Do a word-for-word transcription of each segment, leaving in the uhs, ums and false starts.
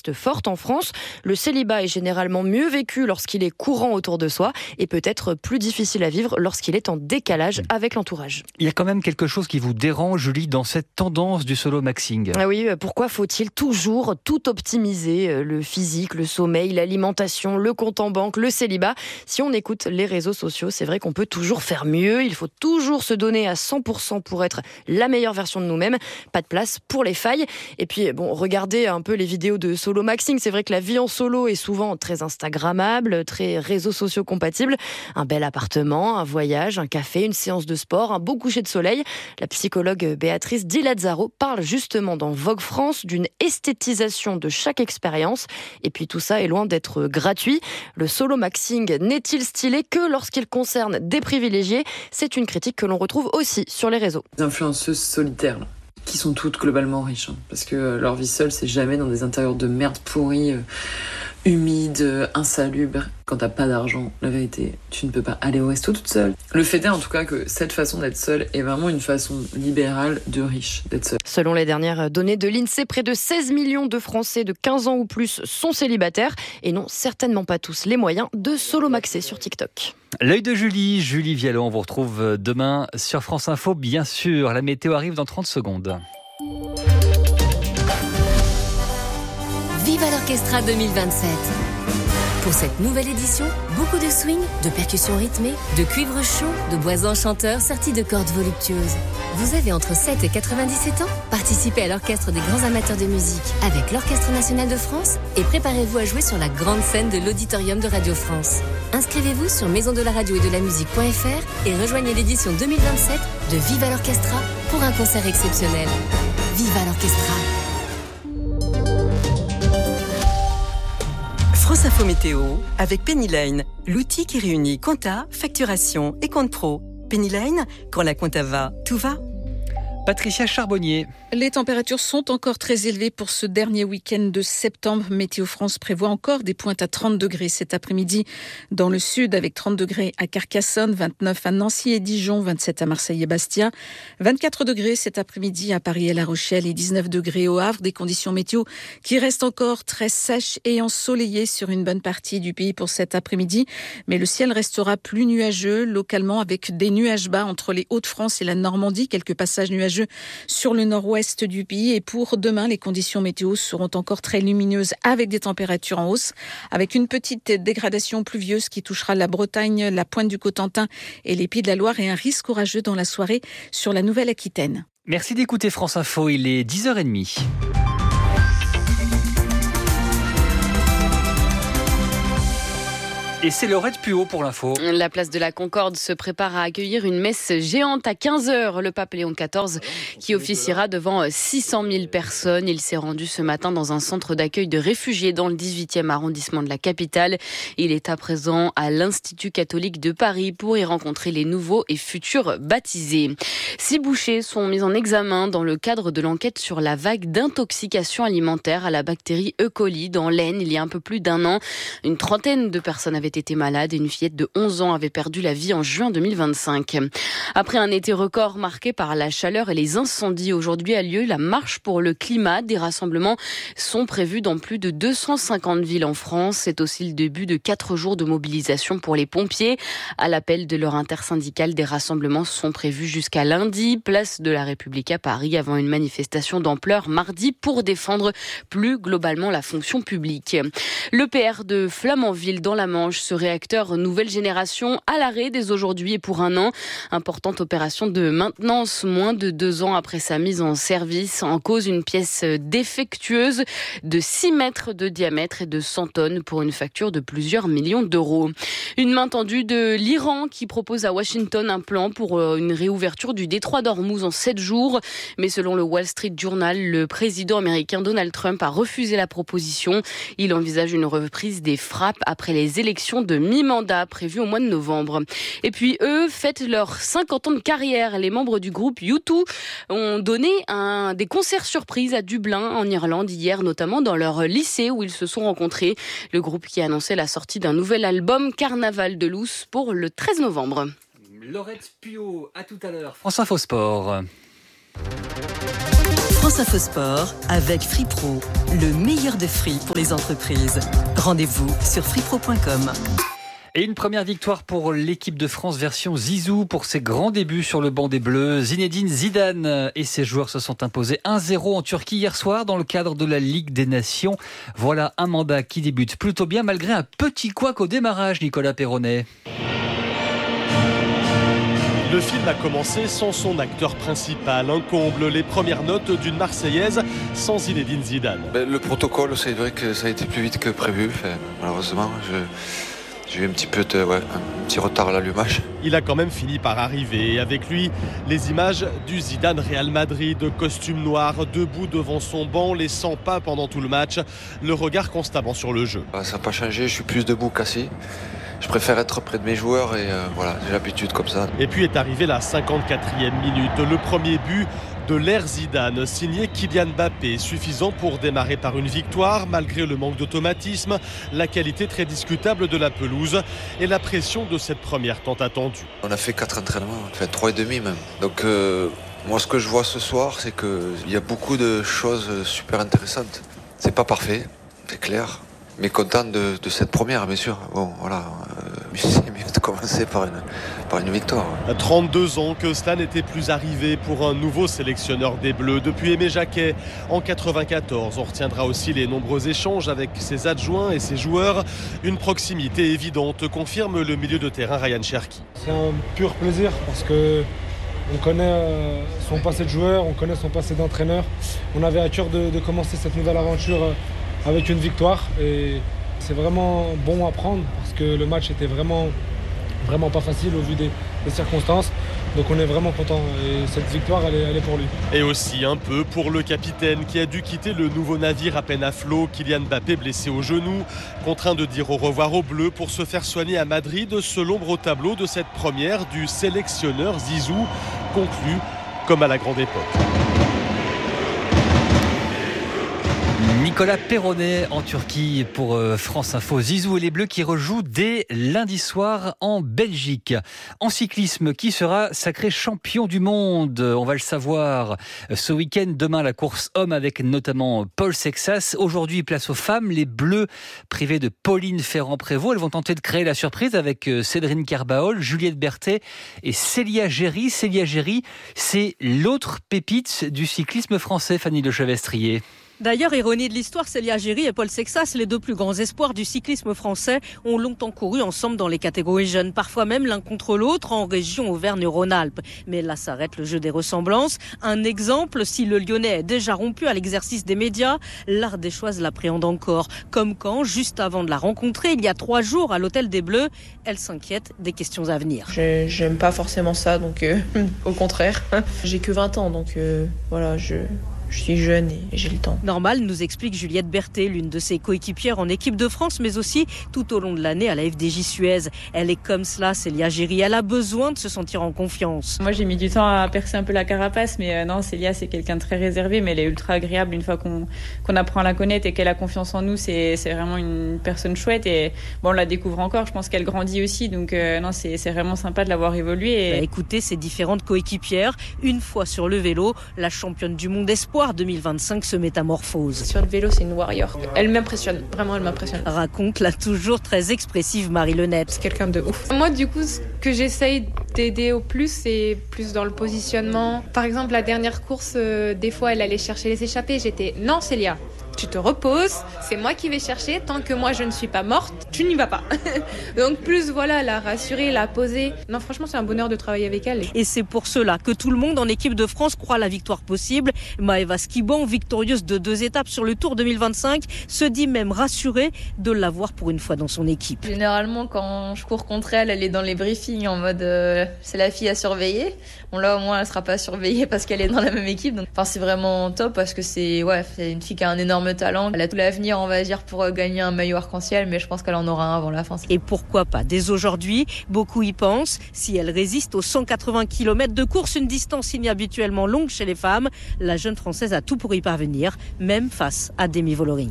reste forte en France. Le célibat est généralement mieux vécu lorsqu'il est courant autour de soi et peut-être plus difficile à vivre lorsqu'il est en décalage avec l'entourage. Il y a quand même quelque chose qui vous dérange, Julie, dans cette tendance du solo maxing. Ah oui, pourquoi faut-il toujours tout optimiser ? Le physique, le sommeil, l'alimentation, le compte en banque, le célibat. Si on écoute les réseaux sociaux, c'est vrai qu'on peut toujours faire mieux. Il faut toujours se donner à cent pour cent pour être la meilleure version de nous-mêmes. Pas de place pour les failles. Et puis, bon, regardez un peu les vidéos de solo maxing. C'est vrai que la vie en solo est souvent très instagrammable, très réseaux sociaux compatible. Un bel appartement, un voyage, un café, une séance de sport, un beau coucher de soleil. La psychologue Béatrice Di Lazzaro parle justement dans Vogue France d'une esthétisation de chaque expérience. Et puis tout ça est loin d'être gratuit. Le solo maxing n'est-il stylé que lorsqu'il concerne des privilégiés ? C'est une critique que l'on retrouve aussi sur les réseaux. Les influenceuses solitaires, là, qui sont toutes globalement riches, hein, parce que euh, leur vie seule, c'est jamais dans des intérieurs de merde pourris, euh, humides, euh, insalubres. Quand t'as pas d'argent, la vérité, tu ne peux pas aller au resto toute seule. Le fait est en tout cas que cette façon d'être seule est vraiment une façon libérale de riche d'être seule. Selon les dernières données de l'INSEE, près de seize millions de Français de quinze ans ou plus sont célibataires et n'ont certainement pas tous les moyens de solo-maxer sur TikTok. L'œil de Julie, Julie Vialon, on vous retrouve demain sur France Info, bien sûr. La météo arrive dans trente secondes. Viva l'Orchestra deux mille vingt-sept. Pour cette nouvelle édition, beaucoup de swing, de percussions rythmées, de cuivre chaud, de bois enchanteurs sortis de cordes voluptueuses. Vous avez entre sept et quatre-vingt-dix-sept ans ? Participez à l'orchestre des grands amateurs de musique avec l'Orchestre national de France et préparez-vous à jouer sur la grande scène de l'Auditorium de Radio France. Inscrivez-vous sur maison de la radio et de la musique point f r et rejoignez l'édition deux mille vingt-sept de Viva l'Orchestra pour un concert exceptionnel. Viva l'Orchestra. France Info Météo avec Pennyline, l'outil qui réunit compta, facturation et compte pro. Pennyline, quand la compta va, tout va. Patricia Charbonnier. Les températures sont encore très élevées pour ce dernier week-end de septembre. Météo France prévoit encore des pointes à trente degrés cet après-midi dans le sud avec trente degrés à Carcassonne, vingt-neuf à Nancy et Dijon, vingt-sept à Marseille et Bastia, vingt-quatre degrés cet après-midi à Paris et La Rochelle et dix-neuf degrés au Havre. Des conditions météo qui restent encore très sèches et ensoleillées sur une bonne partie du pays pour cet après-midi. Mais le ciel restera plus nuageux localement avec des nuages bas entre les Hauts-de-France et la Normandie, quelques passages nuageux sur le nord-ouest du pays. Et pour demain, les conditions météo seront encore très lumineuses avec des températures en hausse, avec une petite dégradation pluvieuse qui touchera la Bretagne, la pointe du Cotentin et les Pays de la Loire et un risque orageux dans la soirée sur la Nouvelle-Aquitaine. Merci d'écouter France Info, il est dix heures trente. Et c'est Laurette Puot pour l'info. La place de la Concorde se prépare à accueillir une messe géante à quinze heures. Le pape Léon quatorze qui officiera devant six cent mille personnes. Il s'est rendu ce matin dans un centre d'accueil de réfugiés dans le dix-huitième arrondissement de la capitale. Il est à présent à l'Institut catholique de Paris pour y rencontrer les nouveaux et futurs baptisés. Six bouchers sont mis en examen dans le cadre de l'enquête sur la vague d'intoxication alimentaire à la bactérie E. coli dans l'Aisne il y a un peu plus d'un an. Une trentaine de personnes avaient été malade et une fillette de onze ans avait perdu la vie en juin deux mille vingt-cinq. Après un été record marqué par la chaleur et les incendies, aujourd'hui a lieu la marche pour le climat. Des rassemblements sont prévus dans plus de deux cent cinquante villes en France. C'est aussi le début de quatre jours de mobilisation pour les pompiers. À l'appel de leur intersyndicale, des rassemblements sont prévus jusqu'à lundi, place de la République à Paris, avant une manifestation d'ampleur mardi pour défendre plus globalement la fonction publique. Le P R de Flamanville dans la Manche, ce réacteur nouvelle génération à l'arrêt dès aujourd'hui et pour un an. Importante opération de maintenance moins de deux ans après sa mise en service. En cause, une pièce défectueuse de six mètres de diamètre et de cent tonnes pour une facture de plusieurs millions d'euros. Une main tendue de l'Iran qui propose à Washington un plan pour une réouverture du détroit d'Ormuz en sept jours. Mais selon le Wall Street Journal, le président américain Donald Trump a refusé la proposition. Il envisage une reprise des frappes après les élections de mi-mandat prévues au mois de novembre. Et puis eux fêtent leurs cinquante ans de carrière. Les membres du groupe U deux ont donné un, des concerts surprises à Dublin en Irlande hier, notamment dans leur lycée où ils se sont rencontrés. Le groupe qui a annoncé la sortie d'un nouvel album Carnaval de Loos pour le treize novembre. Laurette Puot, à tout à l'heure. France Info Sport. France Info Sport avec Free Pro, le meilleur de free pour les entreprises. Rendez-vous sur free pro point com. Et une première victoire pour l'équipe de France version Zizou pour ses grands débuts sur le banc des Bleus. Zinedine Zidane et ses joueurs se sont imposés un zéro en Turquie hier soir dans le cadre de la Ligue des Nations. Voilà un mandat qui débute plutôt bien malgré un petit couac au démarrage, Nicolas Perronnet. Le film a commencé sans son acteur principal, un comble, les premières notes d'une Marseillaise sans Zinedine Zidane. Le protocole, c'est vrai que ça a été plus vite que prévu, enfin, malheureusement. Je... J'ai eu un petit peu de, ouais, un petit retard à l'allumage. Il a quand même fini par arriver. Et avec lui, les images du Zidane Real Madrid, costume noir, debout devant son banc, les cent pas pendant tout le match, le regard constamment sur le jeu. Ça n'a pas changé, je suis plus debout qu'assis. Je préfère être près de mes joueurs et euh, voilà, j'ai l'habitude comme ça. Et puis est arrivée la cinquante-quatrième minute, le premier but de l'ère Zidane, signé Kylian Mbappé, suffisant pour démarrer par une victoire, malgré le manque d'automatisme, la qualité très discutable de la pelouse et la pression de cette première tant attendue. On a fait quatre entraînements, enfin trois et demi même. Donc euh, moi ce que je vois ce soir, c'est qu'il y a beaucoup de choses super intéressantes. C'est pas parfait, c'est clair. Mais content de, de cette première, bien sûr. Bon, voilà, euh, c'est mieux de commencer par une, par une victoire. À trente-deux ans que cela n'était plus arrivé pour un nouveau sélectionneur des Bleus. Depuis Aimé Jacquet, en quatre-vingt-quatorze, on retiendra aussi les nombreux échanges avec ses adjoints et ses joueurs. Une proximité évidente, confirme le milieu de terrain Ryan Cherki. C'est un pur plaisir parce que on connaît son passé de joueur, on connaît son passé d'entraîneur. On avait à cœur de, de commencer cette nouvelle aventure avec une victoire et c'est vraiment bon à prendre parce que le match était vraiment, vraiment pas facile au vu des, des circonstances. Donc on est vraiment content et cette victoire elle est, elle est pour lui. Et aussi un peu pour le capitaine qui a dû quitter le nouveau navire à peine à flot, Kylian Mbappé blessé au genou, contraint de dire au revoir aux Bleus pour se faire soigner à Madrid, ce l'ombre au tableau de cette première du sélectionneur Zizou, conclu comme à la grande époque. Nicolas Perronnet en Turquie pour France Info. Zizou et les Bleus qui rejouent dès lundi soir en Belgique. En cyclisme, qui sera sacré champion du monde? On va le savoir ce week-end. Demain, la course homme avec notamment Paul Sexas. Aujourd'hui, place aux femmes. Les Bleus privés de Pauline Ferrand-Prévot. Elles vont tenter de créer la surprise avec Cédrine Kerbaol, Juliette Berthet et Célia Géry. Célia Géry, c'est l'autre pépite du cyclisme français, Fanny Lechevestrier. D'ailleurs, ironie de l'histoire, Célia Géry et Paul Sexas, les deux plus grands espoirs du cyclisme français, ont longtemps couru ensemble dans les catégories jeunes, parfois même l'un contre l'autre en région Auvergne-Rhône-Alpes. Mais là s'arrête le jeu des ressemblances. Un exemple, si le Lyonnais est déjà rompu à l'exercice des médias, l'Ardéchoise l'appréhende encore. Comme quand, juste avant de la rencontrer, il y a trois jours à l'Hôtel des Bleus, elle s'inquiète des questions à venir. J'ai, j'aime pas forcément ça, donc euh, au contraire. J'ai que vingt ans, donc euh, voilà, je... Je suis jeune et j'ai le temps. Normal, nous explique Juliette Berthet, l'une de ses coéquipières en équipe de France, mais aussi tout au long de l'année à la F D J Suez. Elle est comme cela, Célia Géry. Elle a besoin de se sentir en confiance. Moi, j'ai mis du temps à percer un peu la carapace, mais euh, non, Célia, c'est quelqu'un de très réservé, mais elle est ultra agréable une fois qu'on, qu'on apprend à la connaître et qu'elle a confiance en nous. C'est, c'est vraiment une personne chouette et bon, on la découvre encore. Je pense qu'elle grandit aussi, donc euh, non, c'est, c'est vraiment sympa de l'avoir évolué. Et... Écoutez ses différentes coéquipières. Une fois sur le vélo, la championne du monde espoir deux mille vingt-cinq se métamorphose. Sur le vélo, c'est une warrior. Elle m'impressionne, vraiment elle m'impressionne. Raconte la toujours très expressive Marie Lenette. C'est quelqu'un de ouf. Moi, du coup, ce que j'essaye d'aider au plus, c'est plus dans le positionnement. Par exemple, la dernière course, euh, des fois, elle allait chercher les échappées. J'étais, non Célia, tu te reposes, c'est moi qui vais chercher. Tant que moi, je ne suis pas morte, tu n'y vas pas. Donc plus, voilà, la rassurer, la poser. Non, franchement, c'est un bonheur de travailler avec elle. Et c'est pour cela que tout le monde en équipe de France croit la victoire possible. Maëva Skiban, victorieuse de deux étapes sur le Tour deux mille vingt-cinq, se dit même rassurée de l'avoir pour une fois dans son équipe. Généralement, quand je cours contre elle, elle est dans les briefings en mode euh, c'est la fille à surveiller. Bon là, au moins, elle sera pas surveillée parce qu'elle est dans la même équipe. Donc, enfin, c'est vraiment top parce que c'est ouais, c'est une fille qui a un énorme talent. Elle a tout l'avenir, on va dire, pour gagner un maillot arc-en-ciel, mais je pense qu'elle en aura un avant la fin. Et pourquoi pas dès aujourd'hui, beaucoup y pensent. Si elle résiste aux cent quatre-vingts kilomètres de course, une distance inhabituellement longue chez les femmes, la jeune Française a tout pour y parvenir, même face à Demi Vollering.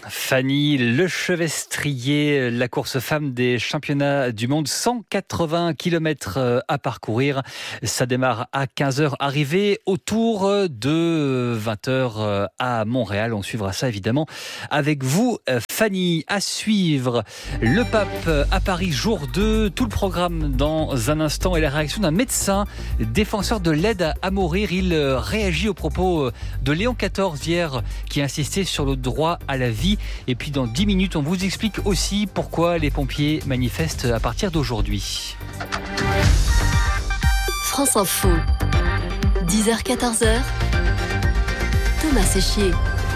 Fanny Lechevestrier, la course femme des championnats du monde, cent quatre-vingts kilomètres à parcourir. Ça démarre à quinze heures, arrivée autour de vingt heures à Montréal. On suivra ça évidemment avec vous, Fanny. À suivre, le pape à Paris, jour deux, tout le programme dans un instant et la réaction d'un médecin, défenseur de l'aide à mourir. Il réagit aux propos de Léon quatorze hier qui insistait sur le droit à la vie. Et puis dans dix minutes, on vous explique aussi pourquoi les pompiers manifestent à partir d'aujourd'hui. France Info, dix heures quatorze heures, Thomas Séchier.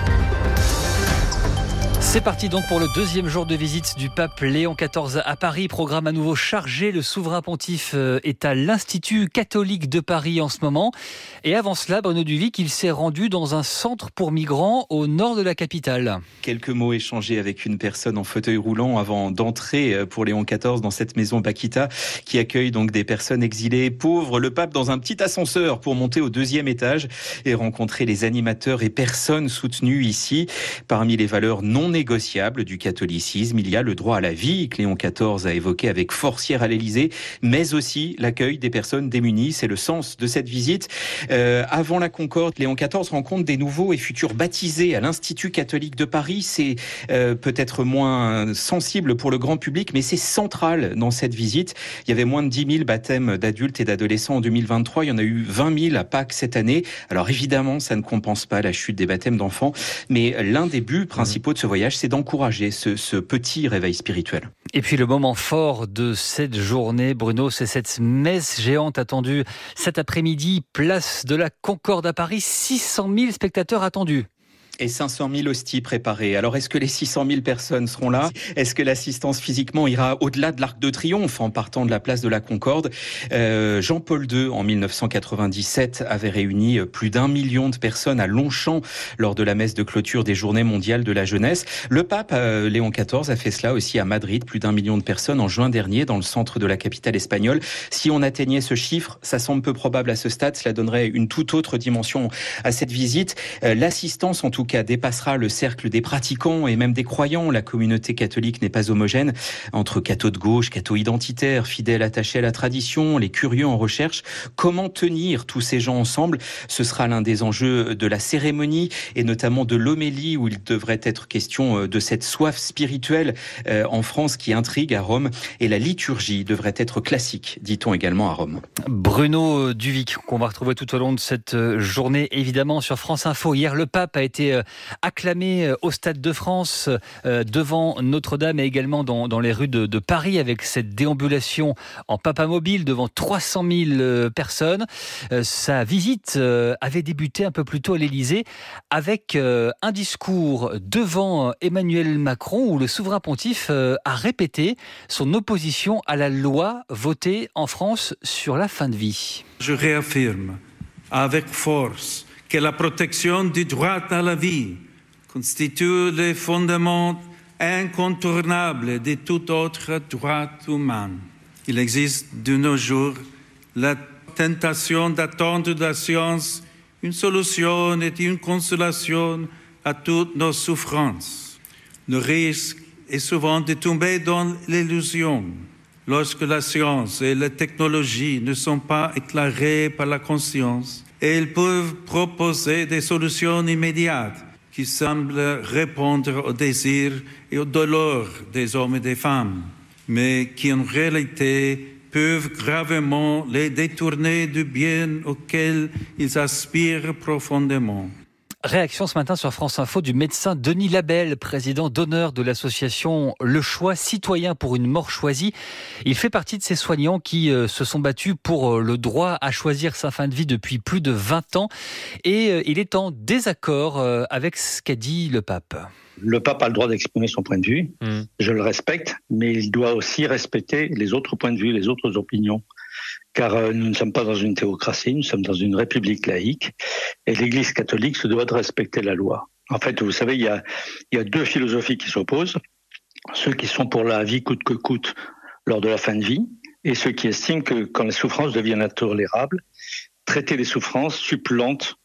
C'est parti donc pour le deuxième jour de visite du pape Léon quatorze à Paris. Programme à nouveau chargé. Le souverain pontife est à l'Institut catholique de Paris en ce moment. Et avant cela, Bruno Duvic, il s'est rendu dans un centre pour migrants au nord de la capitale. Quelques mots échangés avec une personne en fauteuil roulant avant d'entrer pour Léon quatorze dans cette maison Paquita qui accueille donc des personnes exilées pauvres. Le pape dans un petit ascenseur pour monter au deuxième étage et rencontrer les animateurs et personnes soutenues ici. Parmi les valeurs non négociables négociable du catholicisme, il y a le droit à la vie que Léon quatorze a évoqué avec force hier à l'Élysée, mais aussi l'accueil des personnes démunies. C'est le sens de cette visite. Euh, avant la Concorde, Léon quatorze rencontre des nouveaux et futurs baptisés à l'Institut catholique de Paris. C'est euh, peut-être moins sensible pour le grand public, mais c'est central dans cette visite. Il y avait moins de dix mille baptêmes d'adultes et d'adolescents en deux mille vingt-trois. Il y en a eu vingt mille à Pâques cette année. Alors évidemment, ça ne compense pas la chute des baptêmes d'enfants, mais l'un des buts principaux de ce voyage, c'est d'encourager ce, ce petit réveil spirituel. Et puis le moment fort de cette journée, Bruno, c'est cette messe géante attendue cet après-midi, place de la Concorde à Paris, six cent mille spectateurs attendus. Et cinq cent mille hosties préparées. Alors, est-ce que les six cent mille personnes seront là ? Est-ce que l'assistance physiquement ira au-delà de l'Arc de Triomphe en partant de la place de la Concorde ? euh, Jean-Paul deux, en mille neuf cent quatre-vingt-dix-sept, avait réuni plus d'un million de personnes à Longchamp lors de la messe de clôture des Journées mondiales de la jeunesse. Le pape euh, Léon quatorze a fait cela aussi à Madrid, plus d'un million de personnes en juin dernier dans le centre de la capitale espagnole. Si on atteignait ce chiffre, ça semble peu probable à ce stade, cela donnerait une toute autre dimension à cette visite. Euh, l'assistance, en tout cas, dépassera le cercle des pratiquants et même des croyants. La communauté catholique n'est pas homogène entre cathos de gauche, cathos identitaires, fidèles attachés à la tradition, les curieux en recherche. Comment tenir tous ces gens ensemble ? Ce sera l'un des enjeux de la cérémonie et notamment de l'homélie où il devrait être question de cette soif spirituelle en France qui intrigue à Rome, et la liturgie devrait être classique, dit-on également à Rome. Bruno Duvic, qu'on va retrouver tout au long de cette journée, évidemment sur France Info. Hier, le pape a été acclamé au Stade de France, euh, devant Notre-Dame et également dans, dans les rues de, de Paris avec cette déambulation en papamobile devant trois cent mille euh, personnes. Euh, sa visite euh, avait débuté un peu plus tôt à l'Élysée avec euh, un discours devant Emmanuel Macron où le souverain pontife euh, a répété son opposition à la loi votée en France sur la fin de vie. Je réaffirme avec force que la protection du droit à la vie constitue le fondement incontournable de tout autre droit humain. Il existe de nos jours la tentation d'attendre de la science une solution et une consolation à toutes nos souffrances. Le risque est souvent de tomber dans l'illusion lorsque la science et la technologie ne sont pas éclairées par la conscience. Et ils peuvent proposer des solutions immédiates qui semblent répondre aux désirs et aux douleurs des hommes et des femmes, mais qui en réalité peuvent gravement les détourner du bien auquel ils aspirent profondément. Réaction ce matin sur France Info du médecin Denis Labelle, président d'honneur de l'association Le Choix Citoyen pour une mort choisie. Il fait partie de ces soignants qui euh, se sont battus pour euh, le droit à choisir sa fin de vie depuis plus de vingt ans. Et euh, il est en désaccord euh, avec ce qu'a dit le pape. Le pape a le droit d'exprimer son point de vue, mmh. je le respecte, mais il doit aussi respecter les autres points de vue, les autres opinions. Car euh, nous ne sommes pas dans une théocratie, nous sommes dans une république laïque, et l'Église catholique se doit de respecter la loi. En fait, vous savez, il y a, il y a deux philosophies qui s'opposent. Ceux qui sont pour la vie coûte que coûte lors de la fin de vie, et ceux qui estiment que quand les souffrances deviennent intolérables, traiter les souffrances supplante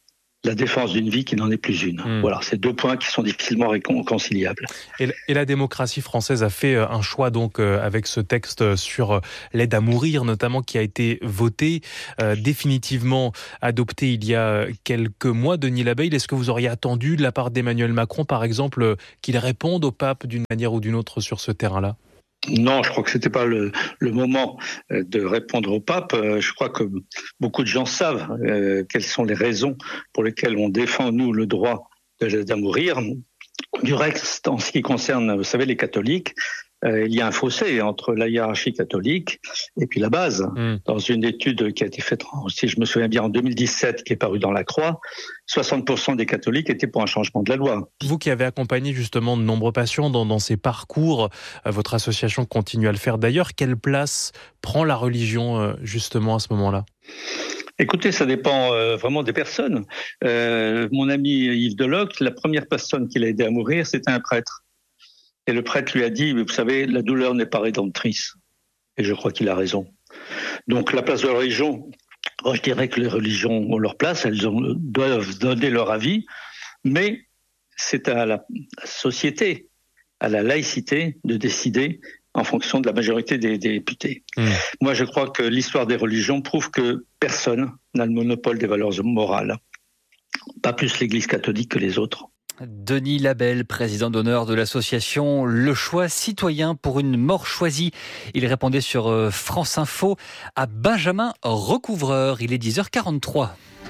la défense d'une vie qui n'en est plus une. Mmh. Voilà, c'est deux points qui sont difficilement réconciliables. Et, et la démocratie française a fait un choix donc euh, avec ce texte sur l'aide à mourir, notamment, qui a été voté, euh, définitivement adopté il y a quelques mois. Denis Labeille, est-ce que vous auriez attendu de la part d'Emmanuel Macron, par exemple, qu'il réponde au pape d'une manière ou d'une autre sur ce terrain-là ? Non, je crois que c'était pas le, le moment de répondre au pape. Je crois que beaucoup de gens savent euh, quelles sont les raisons pour lesquelles on défend, nous, le droit de l'aide à mourir. Du reste, en ce qui concerne, vous savez, les catholiques, euh, il y a un fossé entre la hiérarchie catholique et puis la base. Mmh. Dans une étude qui a été faite, si je me souviens bien, en deux mille dix-sept, qui est parue dans la Croix, soixante pour cent des catholiques étaient pour un changement de la loi. Vous qui avez accompagné justement de nombreux patients dans, dans ces parcours, euh, votre association continue à le faire d'ailleurs, quelle place prend la religion euh, justement à ce moment-là ? Écoutez, ça dépend euh, vraiment des personnes. Euh, mon ami Yves Deloc, la première personne qu'il a aidé à mourir, c'était un prêtre. Et le prêtre lui a dit, vous savez, la douleur n'est pas rédemptrice. Et je crois qu'il a raison. Donc la place de la religion, moi, je dirais que les religions ont leur place, elles ont, doivent donner leur avis, mais c'est à la société, à la laïcité de décider en fonction de la majorité des, des députés. Mmh. Moi, je crois que l'histoire des religions prouve que personne n'a le monopole des valeurs morales. Pas plus l'Église catholique que les autres. Denis Labelle, président d'honneur de l'association Le Choix Citoyen pour une mort choisie. Il répondait sur France Info à Benjamin Recouvreur. Il est dix heures quarante-trois.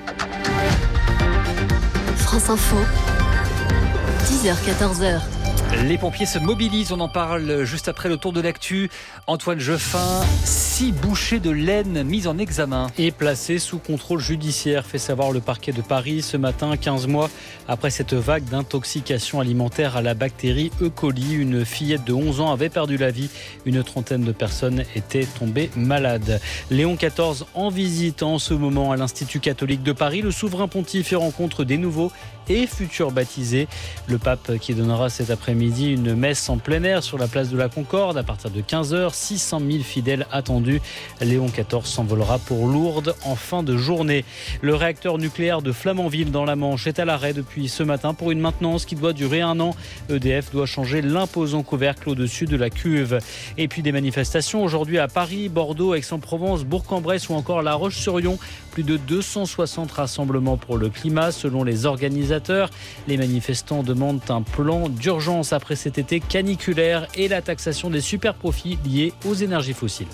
France Info, dix heures quatorze. Les pompiers se mobilisent, on en parle juste après le tour de l'actu. Antoine Jeuffin, six bouchers de laine mis en examen. Et placés sous contrôle judiciaire, fait savoir le parquet de Paris ce matin, quinze mois après cette vague d'intoxication alimentaire à la bactérie E. coli. Une fillette de onze ans avait perdu la vie. Une trentaine de personnes étaient tombées malades. Léon quatorze en visite en ce moment à l'Institut catholique de Paris. Le souverain pontife rencontre des nouveaux et futurs baptisés. Le pape qui donnera cet après-midi une messe en plein air sur la place de la Concorde à partir de quinze heures. six cent mille fidèles attendus. Léon quatorze s'envolera pour Lourdes en fin de journée. Le réacteur nucléaire de Flamanville dans la Manche est à l'arrêt depuis ce matin pour une maintenance qui doit durer un an. E D F doit changer l'imposant couvercle au-dessus de la cuve. Et puis des manifestations aujourd'hui à Paris, Bordeaux, Aix-en-Provence, Bourg-en-Bresse ou encore La Roche-sur-Yon. Plus de deux cent soixante rassemblements pour le climat selon les organisateurs. Les manifestants demandent un plan d'urgence après cet été caniculaire et la taxation des super-profits liés aux énergies fossiles.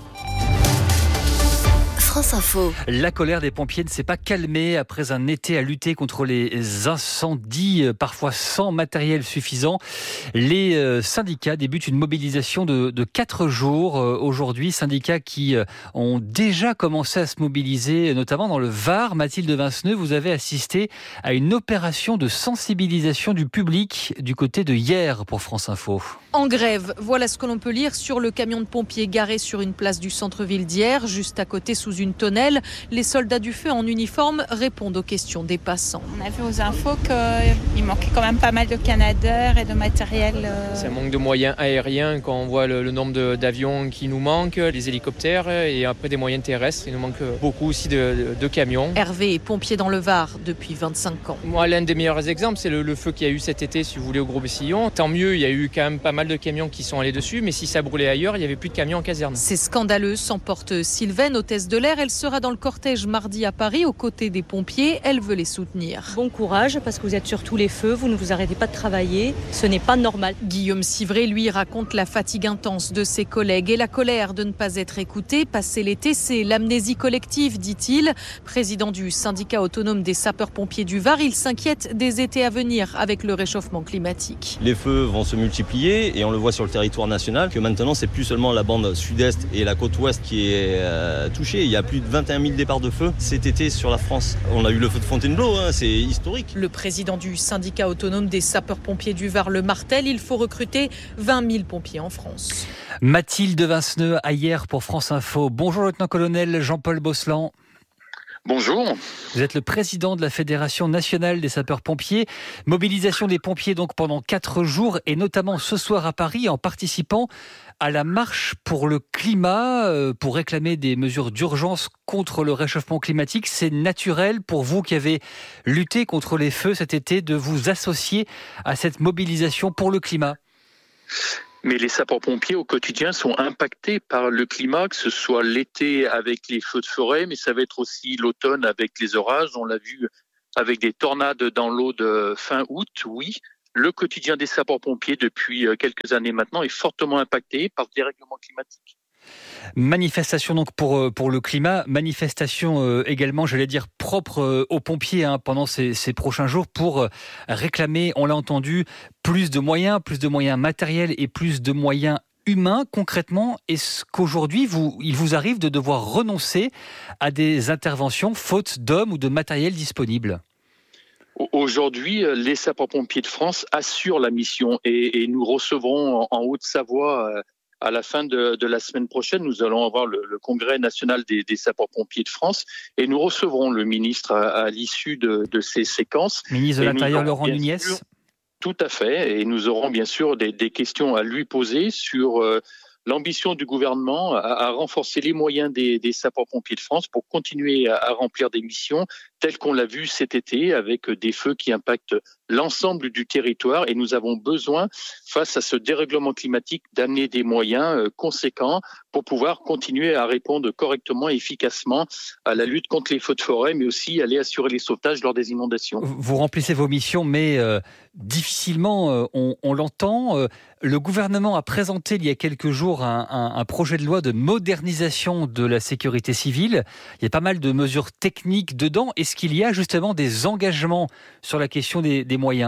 France Info. La colère des pompiers ne s'est pas calmée après un été à lutter contre les incendies, parfois sans matériel suffisant. Les syndicats débutent une mobilisation de, de quatre jours aujourd'hui. Syndicats qui ont déjà commencé à se mobiliser, notamment dans le Var. Mathilde Vinceneux, vous avez assisté à une opération de sensibilisation du public du côté de Hyères pour France Info. En grève, voilà ce que l'on peut lire sur le camion de pompiers garé sur une place du centre-ville d'Hyères, juste à côté sous une tonnelle. Les soldats du feu en uniforme répondent aux questions des passants. On a vu aux infos qu'il manquait quand même pas mal de canadeurs et de matériel. C'est un manque de moyens aériens quand on voit le, le nombre de, d'avions qui nous manquent, les hélicoptères et après des moyens terrestres. Il nous manque beaucoup aussi de, de, de camions. Hervé est pompier dans le Var depuis vingt-cinq ans. Moi, l'un des meilleurs exemples, c'est le, le feu qu'il y a eu cet été, si vous voulez, au Gros-Bessillon. Tant mieux, il y a eu quand même pas mal de camions qui sont allés dessus, mais si ça brûlait ailleurs, il n'y avait plus de camions en caserne. C'est scandaleux, s'emporte Sylvaine, hôtesse de l'air. Elle sera dans le cortège mardi à Paris aux côtés des pompiers. Elle veut les soutenir. Bon courage parce que vous êtes sur tous les feux, vous ne vous arrêtez pas de travailler. Ce n'est pas normal. Guillaume Civray, lui, raconte la fatigue intense de ses collègues et la colère de ne pas être écouté. Passer l'été, c'est l'amnésie collective, dit-il. Président du syndicat autonome des sapeurs-pompiers du Var, il s'inquiète des étés à venir avec le réchauffement climatique. Les feux vont se multiplier et on le voit sur le territoire national que maintenant c'est plus seulement la bande sud-est et la côte ouest qui est euh, touchée. Il y a plus de vingt et un mille départs de feu cet été sur la France. On a eu le feu de Fontainebleau, hein, c'est historique. Le président du syndicat autonome des sapeurs-pompiers du Var le martèle, il faut recruter vingt mille pompiers en France. Mathilde Vinceneux à Hyères pour France Info. Bonjour lieutenant-colonel Jean-Paul Bosselan. Bonjour. Vous êtes le président de la Fédération nationale des sapeurs-pompiers. Mobilisation des pompiers donc pendant quatre jours et notamment ce soir à Paris en participant à la marche pour le climat, euh, pour réclamer des mesures d'urgence contre le réchauffement climatique. C'est naturel pour vous qui avez lutté contre les feux cet été de vous associer à cette mobilisation pour le climat. Mais les sapeurs-pompiers au quotidien sont impactés par le climat, que ce soit l'été avec les feux de forêt, mais ça va être aussi l'automne avec les orages. On l'a vu avec des tornades dans l'eau de fin août, oui. Le quotidien des sapeurs-pompiers depuis quelques années maintenant est fortement impacté par le dérèglement climatique. Manifestation donc pour, pour le climat, manifestation également, j'allais dire, propre aux pompiers hein, pendant ces, ces prochains jours pour réclamer, on l'a entendu, plus de moyens, plus de moyens matériels et plus de moyens humains. Concrètement, est-ce qu'aujourd'hui, vous, il vous arrive de devoir renoncer à des interventions faute d'hommes ou de matériel disponible ? Aujourd'hui, les sapeurs-pompiers de France assurent la mission et, et nous recevrons en, en Haute-Savoie à la fin de, de la semaine prochaine, nous allons avoir le, le congrès national des, des sapeurs-pompiers de France et nous recevrons le ministre à, à l'issue de, de ces séquences. Ministre de l'Intérieur Laurent Nunez. Sûr, tout à fait, et nous aurons bien sûr des, des questions à lui poser sur euh, l'ambition du gouvernement à, à renforcer les moyens des, des sapeurs-pompiers de France pour continuer à, à remplir des missions telles qu'on l'a vu cet été avec des feux qui impactent l'ensemble du territoire et nous avons besoin, face à ce dérèglement climatique, d'amener des moyens conséquents pour pouvoir continuer à répondre correctement et efficacement à la lutte contre les feux de forêt, mais aussi aller assurer les sauvetages lors des inondations. Vous remplissez vos missions, mais euh, difficilement, euh, on, on l'entend. Euh, le gouvernement a présenté il y a quelques jours un, un, un projet de loi de modernisation de la sécurité civile. Il y a pas mal de mesures techniques dedans. Est-ce qu'il y a justement des engagements sur la question des, des moyens ?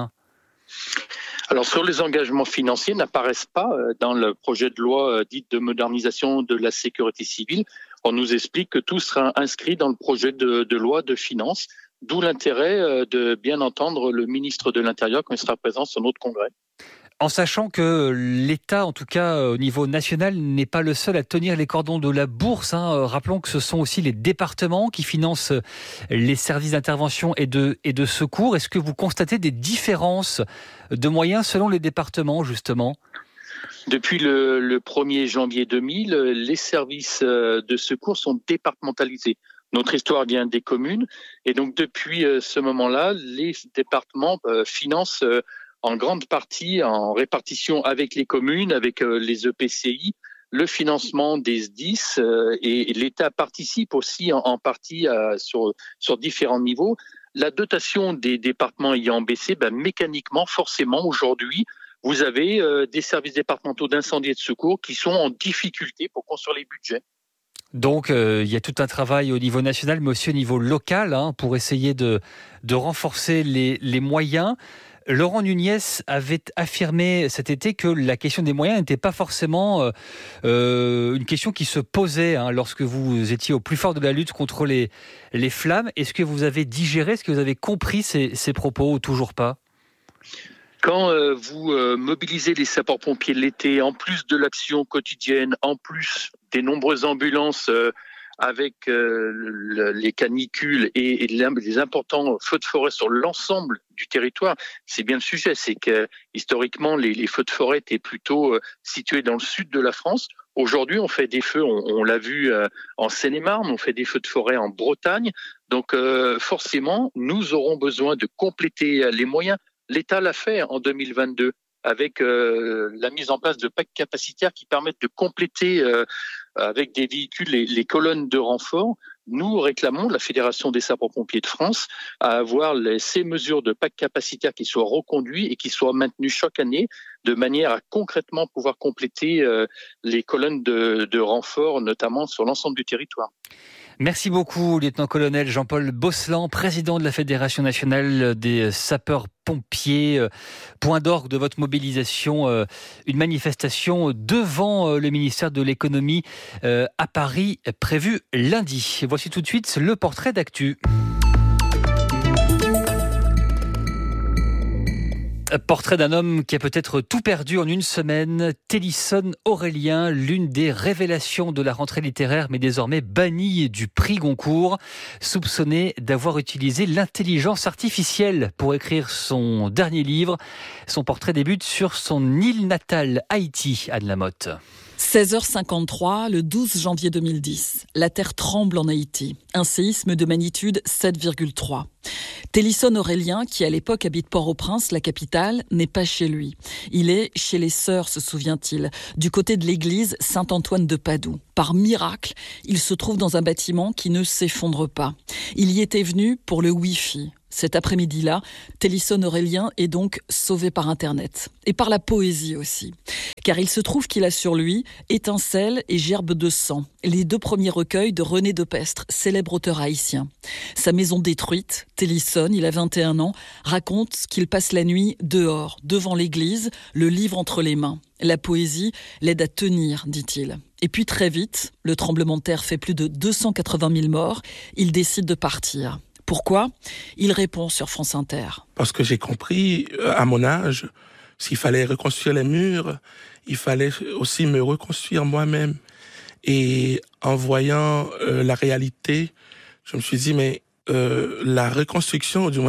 Alors sur les engagements financiers n'apparaissent pas dans le projet de loi dit de modernisation de la sécurité civile. On nous explique que tout sera inscrit dans le projet de, de loi de finances, d'où l'intérêt de bien entendre le ministre de l'Intérieur quand il sera présent sur notre congrès. En sachant que l'État, en tout cas au niveau national, n'est pas le seul à tenir les cordons de la bourse. Hein. Rappelons que ce sont aussi les départements qui financent les services d'intervention et de, et de secours. Est-ce que vous constatez des différences de moyens selon les départements, justement ? Depuis le, le premier janvier deux mille, les services de secours sont départementalisés. Notre histoire vient des communes et donc depuis ce moment-là, les départements financent en grande partie en répartition avec les communes, avec les E P C I, le financement des S D I S euh, et l'État participe aussi en, en partie à, sur, sur différents niveaux. La dotation des départements ayant baissé, ben, mécaniquement, forcément, aujourd'hui, vous avez euh, des services départementaux d'incendie et de secours qui sont en difficulté pour construire les budgets. Donc, euh, il y a tout un travail au niveau national, mais aussi au niveau local, hein, pour essayer de, de renforcer les, les moyens. Laurent Nunez avait affirmé cet été que la question des moyens n'était pas forcément euh, une question qui se posait hein, lorsque vous étiez au plus fort de la lutte contre les, les flammes. Est-ce que vous avez digéré, est-ce que vous avez compris ces, ces propos ou toujours pas ? Quand euh, vous euh, mobilisez les sapeurs-pompiers l'été, en plus de l'action quotidienne, en plus des nombreuses ambulances euh, avec euh, le, les canicules et, et les importants feux de forêt sur l'ensemble du territoire, c'est bien le sujet. C'est que historiquement, les, les feux de forêt étaient plutôt euh, situés dans le sud de la France. Aujourd'hui, on fait des feux, on, on l'a vu euh, en Seine-et-Marne, on fait des feux de forêt en Bretagne. Donc euh, forcément, nous aurons besoin de compléter les moyens. L'État l'a fait en deux mille vingt-deux avec euh, la mise en place de packs capacitaires qui permettent de compléter euh, avec des véhicules les, les colonnes de renfort. Nous réclamons, la Fédération des sapeurs-pompiers de France, à avoir les, ces mesures de packs capacitaires qui soient reconduits et qui soient maintenus chaque année de manière à concrètement pouvoir compléter euh, les colonnes de, de renfort, notamment sur l'ensemble du territoire. Merci beaucoup, lieutenant-colonel Jean-Paul Bosselan, président de la Fédération nationale des sapeurs-pompiers. Point d'orgue de votre mobilisation, une manifestation devant le ministère de l'économie à Paris, prévue lundi. Voici tout de suite le portrait d'actu. Portrait d'un homme qui a peut-être tout perdu en une semaine. Télisson Aurélien, l'une des révélations de la rentrée littéraire, mais désormais banni du prix Goncourt, soupçonné d'avoir utilisé l'intelligence artificielle pour écrire son dernier livre. Son portrait débute sur son île natale, Haïti, Anne Lamotte. seize heures cinquante-trois, le douze janvier deux mille dix. La terre tremble en Haïti. Un séisme de magnitude sept virgule trois. Télisson Aurélien, qui à l'époque habite Port-au-Prince, la capitale, n'est pas chez lui. Il est chez les sœurs, se souvient-il, du côté de l'église Saint-Antoine de Padoue. Par miracle, il se trouve dans un bâtiment qui ne s'effondre pas. Il y était venu pour le Wi-Fi. Cet après-midi-là, Télisson Aurélien est donc sauvé par Internet. Et par la poésie aussi. Car il se trouve qu'il a sur lui Étincelle et Gerbe de sang, les deux premiers recueils de René Depestre, célèbre auteur haïtien. Sa maison détruite, Télisson, il a vingt et un ans, raconte qu'il passe la nuit dehors, devant l'église, le livre entre les mains. La poésie l'aide à tenir, dit-il. Et puis très vite, le tremblement de terre fait plus de deux cent quatre-vingt mille morts, il décide de partir. Pourquoi ? Il répond sur France Inter. Parce que j'ai compris, à mon âge, s'il fallait reconstruire les murs, il fallait aussi me reconstruire moi-même. Et en voyant euh, la réalité, je me suis dit, mais euh, la reconstruction, ou du moins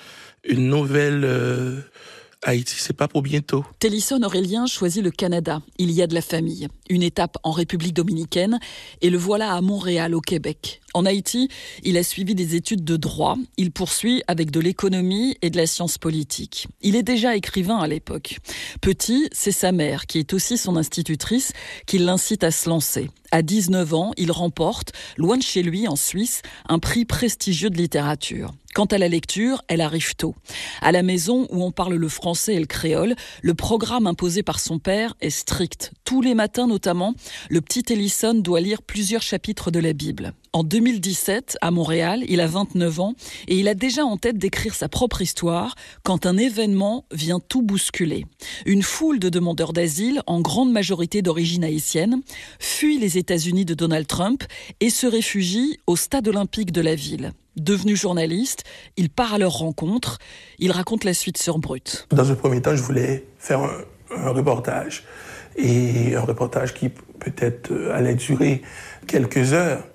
une nouvelle euh, Haïti, c'est pas pour bientôt. Télisson Aurélien choisit le Canada. Il y a de la famille. Une étape en République dominicaine et le voilà à Montréal, au Québec. En Haïti, il a suivi des études de droit. Il poursuit avec de l'économie et de la science politique. Il est déjà écrivain à l'époque. Petit, c'est sa mère, qui est aussi son institutrice, qui l'incite à se lancer. À dix-neuf ans, il remporte, loin de chez lui, en Suisse, un prix prestigieux de littérature. Quant à la lecture, elle arrive tôt. À la maison où on parle le français et le créole, le programme imposé par son père est strict. Tous les matins notamment, le petit Télisson doit lire plusieurs chapitres de la Bible. En deux mille dix-sept, à Montréal, il a vingt-neuf ans et il a déjà en tête d'écrire sa propre histoire quand un événement vient tout bousculer. Une foule de demandeurs d'asile, en grande majorité d'origine haïtienne, fuit les États-Unis de Donald Trump et se réfugie au stade olympique de la ville. Devenu journaliste, il part à leur rencontre. Il raconte la suite sur Brut. Dans un premier temps, je voulais faire un, un reportage. Et un reportage qui peut-être allait durer quelques heures.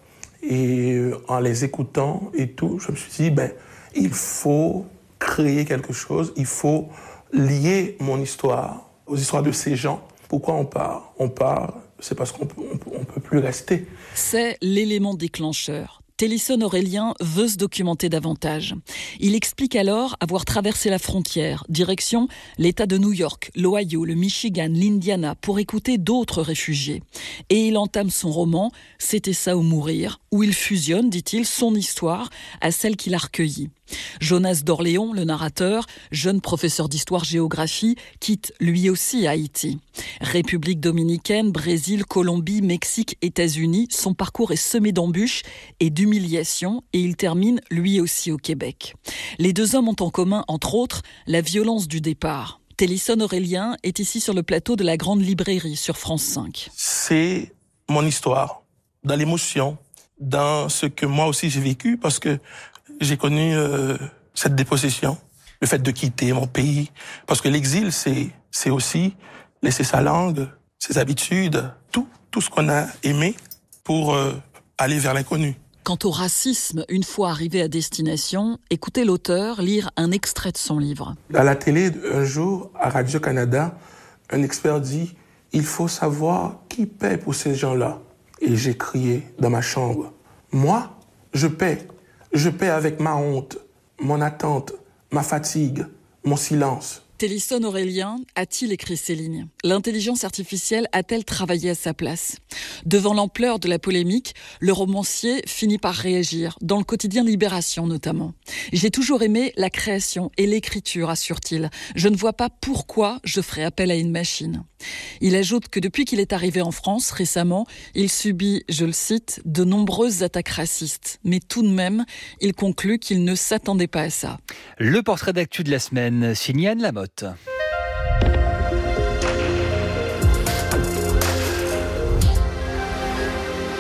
Et en les écoutant et tout, je me suis dit, ben, il faut créer quelque chose. Il faut lier mon histoire aux histoires de ces gens. Pourquoi on part ? On part, c'est parce qu'on ne peut plus rester. C'est l'élément déclencheur. Télisson Aurélien veut se documenter davantage. Il explique alors avoir traversé la frontière, direction l'État de New York, l'Ohio, le Michigan, l'Indiana, pour écouter d'autres réfugiés. Et il entame son roman « C'était ça ou mourir », où il fusionne, dit-il, son histoire à celle qu'il a recueillie. Jonas d'Orléans, le narrateur, jeune professeur d'histoire-géographie, quitte lui aussi Haïti. République dominicaine, Brésil, Colombie, Mexique, États-Unis, son parcours est semé d'embûches et d'humiliations et il termine lui aussi au Québec. Les deux hommes ont en commun, entre autres, la violence du départ. Télisson Aurélien est ici sur le plateau de la Grande Librairie sur France cinq. C'est mon histoire, dans l'émotion, dans ce que moi aussi j'ai vécu, parce que j'ai connu euh, cette dépossession, le fait de quitter mon pays. Parce que l'exil, c'est, c'est aussi laisser sa langue, ses habitudes, tout, tout ce qu'on a aimé pour euh, aller vers l'inconnu. Quant au racisme, une fois arrivé à destination, écoutez l'auteur lire un extrait de son livre. À la télé, un jour, à Radio-Canada, un expert dit « Il faut savoir qui paie pour ces gens-là ». Et j'ai crié dans ma chambre « Moi, je paie. Je paie avec ma honte, mon attente, ma fatigue, mon silence. » Télisson Aurélien a-t-il écrit ces lignes ? L'intelligence artificielle a-t-elle travaillé à sa place ? Devant l'ampleur de la polémique, le romancier finit par réagir, dans le quotidien Libération notamment. « J'ai toujours aimé la création et l'écriture, assure-t-il. Je ne vois pas pourquoi je ferais appel à une machine. » Il ajoute que depuis qu'il est arrivé en France récemment, il subit, je le cite, de nombreuses attaques racistes. Mais tout de même, il conclut qu'il ne s'attendait pas à ça. Le portrait d'actu de la semaine, signé Anne Lamotte.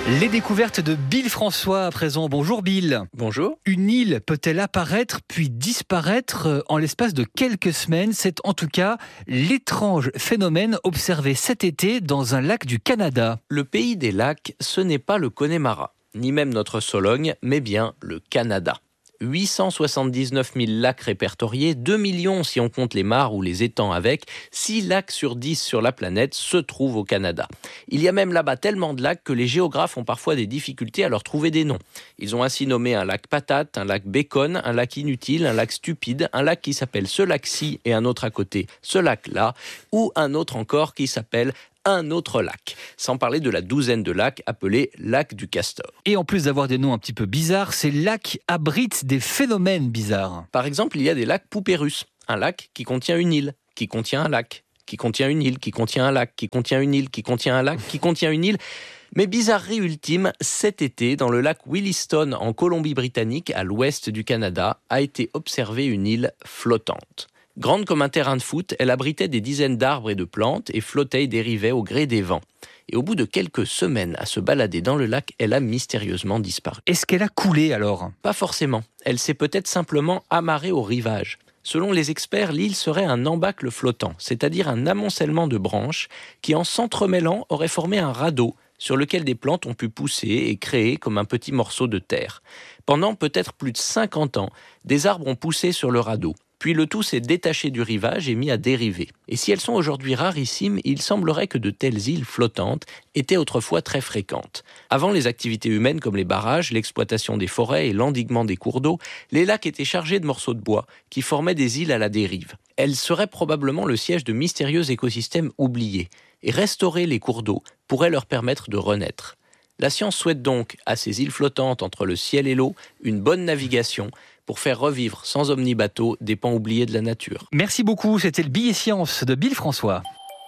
Les découvertes de Bill François à présent. Bonjour Bill. Bonjour. Une île peut-elle apparaître puis disparaître en l'espace de quelques semaines ? C'est en tout cas l'étrange phénomène observé cet été dans un lac du Canada. Le pays des lacs, ce n'est pas le Connemara, ni même notre Sologne, mais bien le Canada. huit cent soixante-dix-neuf mille lacs répertoriés, deux millions si on compte les mares ou les étangs avec, six lacs sur dix sur la planète se trouvent au Canada. Il y a même là-bas tellement de lacs que les géographes ont parfois des difficultés à leur trouver des noms. Ils ont ainsi nommé un lac patate, un lac bacon, un lac inutile, un lac stupide, un lac qui s'appelle ce lac-ci et un autre à côté, ce lac-là, ou un autre encore qui s'appelle un autre lac, sans parler de la douzaine de lacs appelés lacs du Castor. Et en plus d'avoir des noms un petit peu bizarres, ces lacs abritent des phénomènes bizarres. Par exemple, il y a des lacs poupées russes, un lac qui contient une île, qui contient un lac, qui contient une île, qui contient un lac, qui contient une île, qui contient un lac, qui contient une île. Mais bizarrerie ultime, cet été, dans le lac Williston, en Colombie-Britannique, à l'ouest du Canada, a été observée une île flottante. Grande comme un terrain de foot, elle abritait des dizaines d'arbres et de plantes et flottait et dérivait au gré des vents. Et au bout de quelques semaines à se balader dans le lac, elle a mystérieusement disparu. Est-ce qu'elle a coulé alors ? Pas forcément. Elle s'est peut-être simplement amarrée au rivage. Selon les experts, l'île serait un embâcle flottant, c'est-à-dire un amoncellement de branches qui, en s'entremêlant, aurait formé un radeau sur lequel des plantes ont pu pousser et créer comme un petit morceau de terre. Pendant peut-être plus de cinquante ans, des arbres ont poussé sur le radeau. Puis le tout s'est détaché du rivage et mis à dériver. Et si elles sont aujourd'hui rarissimes, il semblerait que de telles îles flottantes étaient autrefois très fréquentes. Avant les activités humaines comme les barrages, l'exploitation des forêts et l'endiguement des cours d'eau, les lacs étaient chargés de morceaux de bois qui formaient des îles à la dérive. Elles seraient probablement le siège de mystérieux écosystèmes oubliés. Et restaurer les cours d'eau pourrait leur permettre de renaître. La science souhaite donc à ces îles flottantes entre le ciel et l'eau une bonne navigation pour faire revivre sans omnibateau des pans oubliés de la nature. Merci beaucoup, c'était le Billet Science de Bill François.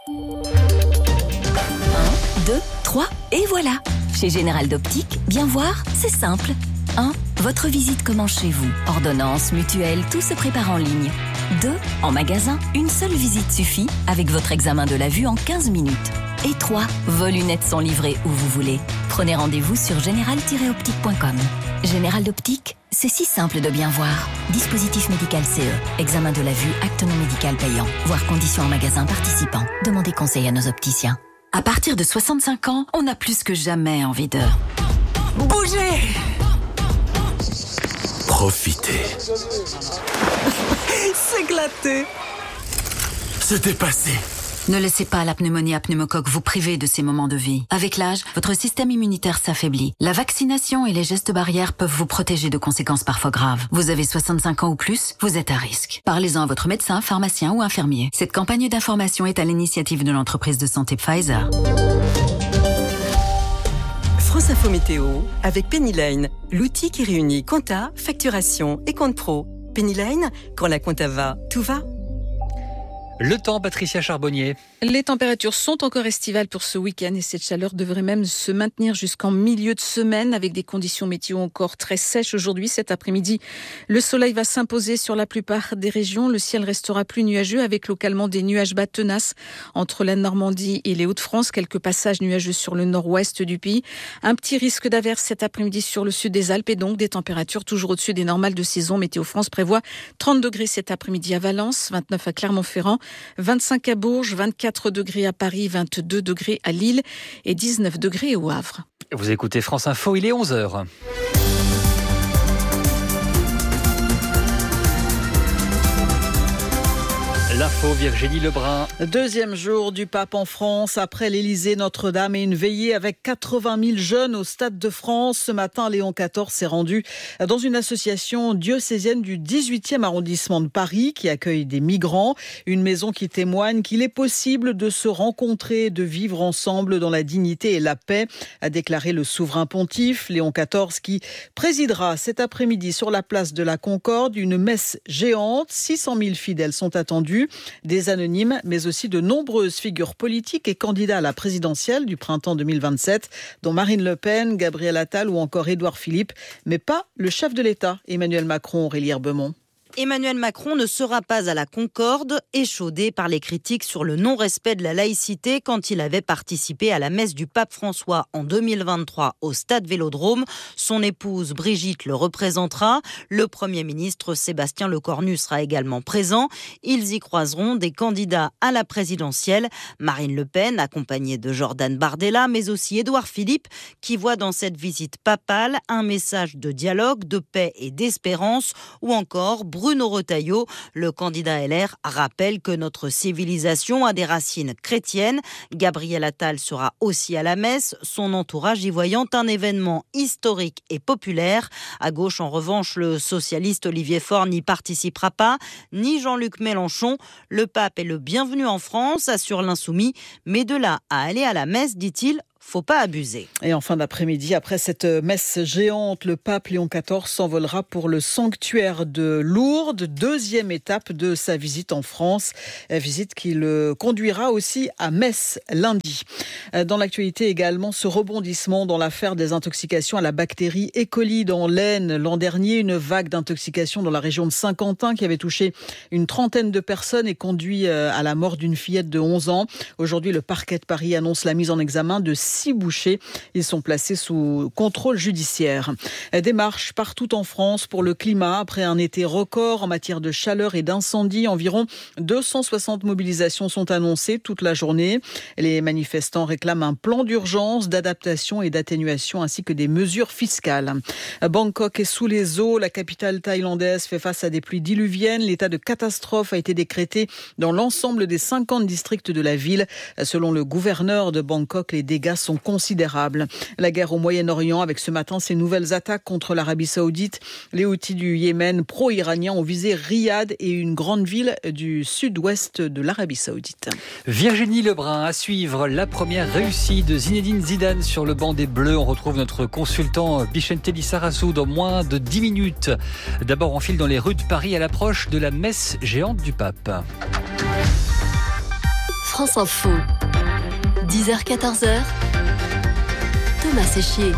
un, deux, trois, et voilà. Chez Général d'Optique, bien voir, c'est simple. un. Votre visite commence chez vous. Ordonnance, mutuelle, tout se prépare en ligne. deux. En magasin, une seule visite suffit avec votre examen de la vue en quinze minutes. Et trois. Vos lunettes sont livrées où vous voulez. Prenez rendez-vous sur général tiret optique point com. Général d'Optique, c'est si simple de bien voir. Dispositif médical C E. Examen de la vue, acte non médical payant. Voir conditions en magasin participant. Demandez conseil à nos opticiens. À partir de soixante-cinq ans, on a plus que jamais envie de bouger. Profiter. S'éclater. Se dépasser. Ne laissez pas la pneumonie à pneumocoque vous priver de ces moments de vie. Avec l'âge, votre système immunitaire s'affaiblit. La vaccination et les gestes barrières peuvent vous protéger de conséquences parfois graves. Vous avez soixante-cinq ans ou plus, vous êtes à risque. Parlez-en à votre médecin, pharmacien ou infirmier. Cette campagne d'information est à l'initiative de l'entreprise de santé Pfizer. France Info Météo avec Pennyline, l'outil qui réunit compta, facturation et compte pro. Pennyline, quand la compta va, tout va. Le temps, Patricia Charbonnier. Les températures sont encore estivales pour ce week-end et cette chaleur devrait même se maintenir jusqu'en milieu de semaine avec des conditions météo encore très sèches aujourd'hui. Cet après-midi, le soleil va s'imposer sur la plupart des régions. Le ciel restera plus nuageux avec localement des nuages bas tenaces entre la Normandie et les Hauts-de-France. Quelques passages nuageux sur le nord-ouest du pays. Un petit risque d'averse cet après-midi sur le sud des Alpes et donc des températures toujours au-dessus des normales de saison. Météo France prévoit trente degrés cet après-midi à Valence, vingt-neuf à Clermont-Ferrand, vingt-cinq à Bourges, vingt-quatre degrés à Paris, vingt-deux degrés à Lille et dix-neuf degrés au Havre. Vous écoutez France Info, il est onze heures. L'info, Virginie Lebrun. Deuxième jour du pape en France, après l'Élysée, Notre-Dame et une veillée avec quatre-vingt mille jeunes au Stade de France. Ce matin, Léon quatorze s'est rendu dans une association diocésaine du dix-huitième arrondissement de Paris qui accueille des migrants. Une maison qui témoigne qu'il est possible de se rencontrer et de vivre ensemble dans la dignité et la paix, a déclaré le souverain pontife Léon quatorze qui présidera cet après-midi sur la place de la Concorde une messe géante. six cent mille fidèles sont attendus. Des anonymes, mais aussi de nombreuses figures politiques et candidats à la présidentielle du printemps deux mille vingt-sept, dont Marine Le Pen, Gabriel Attal ou encore Édouard Philippe, mais pas le chef de l'État, Emmanuel Macron, Aurélie Herbemont. Emmanuel Macron ne sera pas à la Concorde, échaudé par les critiques sur le non-respect de la laïcité quand il avait participé à la messe du pape François en deux mille vingt-trois au stade Vélodrome. Son épouse Brigitte le représentera. Le Premier ministre Sébastien Lecornu sera également présent. Ils y croiseront des candidats à la présidentielle. Marine Le Pen, accompagnée de Jordan Bardella, mais aussi Édouard Philippe, qui voit dans cette visite papale un message de dialogue, de paix et d'espérance, ou encore Bruno Retailleau, le candidat L R, rappelle que notre civilisation a des racines chrétiennes. Gabriel Attal sera aussi à la messe, son entourage y voyant un événement historique et populaire. À gauche, en revanche, le socialiste Olivier Faure n'y participera pas, ni Jean-Luc Mélenchon. Le pape est le bienvenu en France, assure l'Insoumis, mais de là à aller à la messe, dit-il, faut pas abuser. Et en fin d'après-midi, après cette messe géante, le pape Léon quatorze s'envolera pour le sanctuaire de Lourdes, deuxième étape de sa visite en France, visite qui le conduira aussi à Metz lundi. Dans l'actualité également, ce rebondissement dans l'affaire des intoxications à la bactérie E. coli dans l'Aisne. L'an dernier, une vague d'intoxication dans la région de Saint-Quentin qui avait touché une trentaine de personnes et conduit à la mort d'une fillette de onze ans. Aujourd'hui, le parquet de Paris annonce la mise en examen de six bouchers. Ils sont placés sous contrôle judiciaire. Des marches partout en France pour le climat. Après un été record en matière de chaleur et d'incendie, environ deux cent soixante mobilisations sont annoncées toute la journée. Les manifestants réclament un plan d'urgence, d'adaptation et d'atténuation ainsi que des mesures fiscales. Bangkok est sous les eaux. La capitale thaïlandaise fait face à des pluies diluviennes. L'état de catastrophe a été décrété dans l'ensemble des cinquante districts de la ville. Selon le gouverneur de Bangkok, les dégâts sont considérables. La guerre au Moyen-Orient avec ce matin ces nouvelles attaques contre l'Arabie Saoudite. Les Houthis du Yémen pro-iraniens ont visé Riyad et une grande ville du sud-ouest de l'Arabie Saoudite. Virginie Lebrun, à suivre la première réussite de Zinedine Zidane sur le banc des Bleus. On retrouve notre consultant Bichente Lissarassou dans moins de dix minutes. D'abord, on file dans les rues de Paris à l'approche de la messe géante du pape. France Info, dix heures quatorze heures. Thomas Séchier.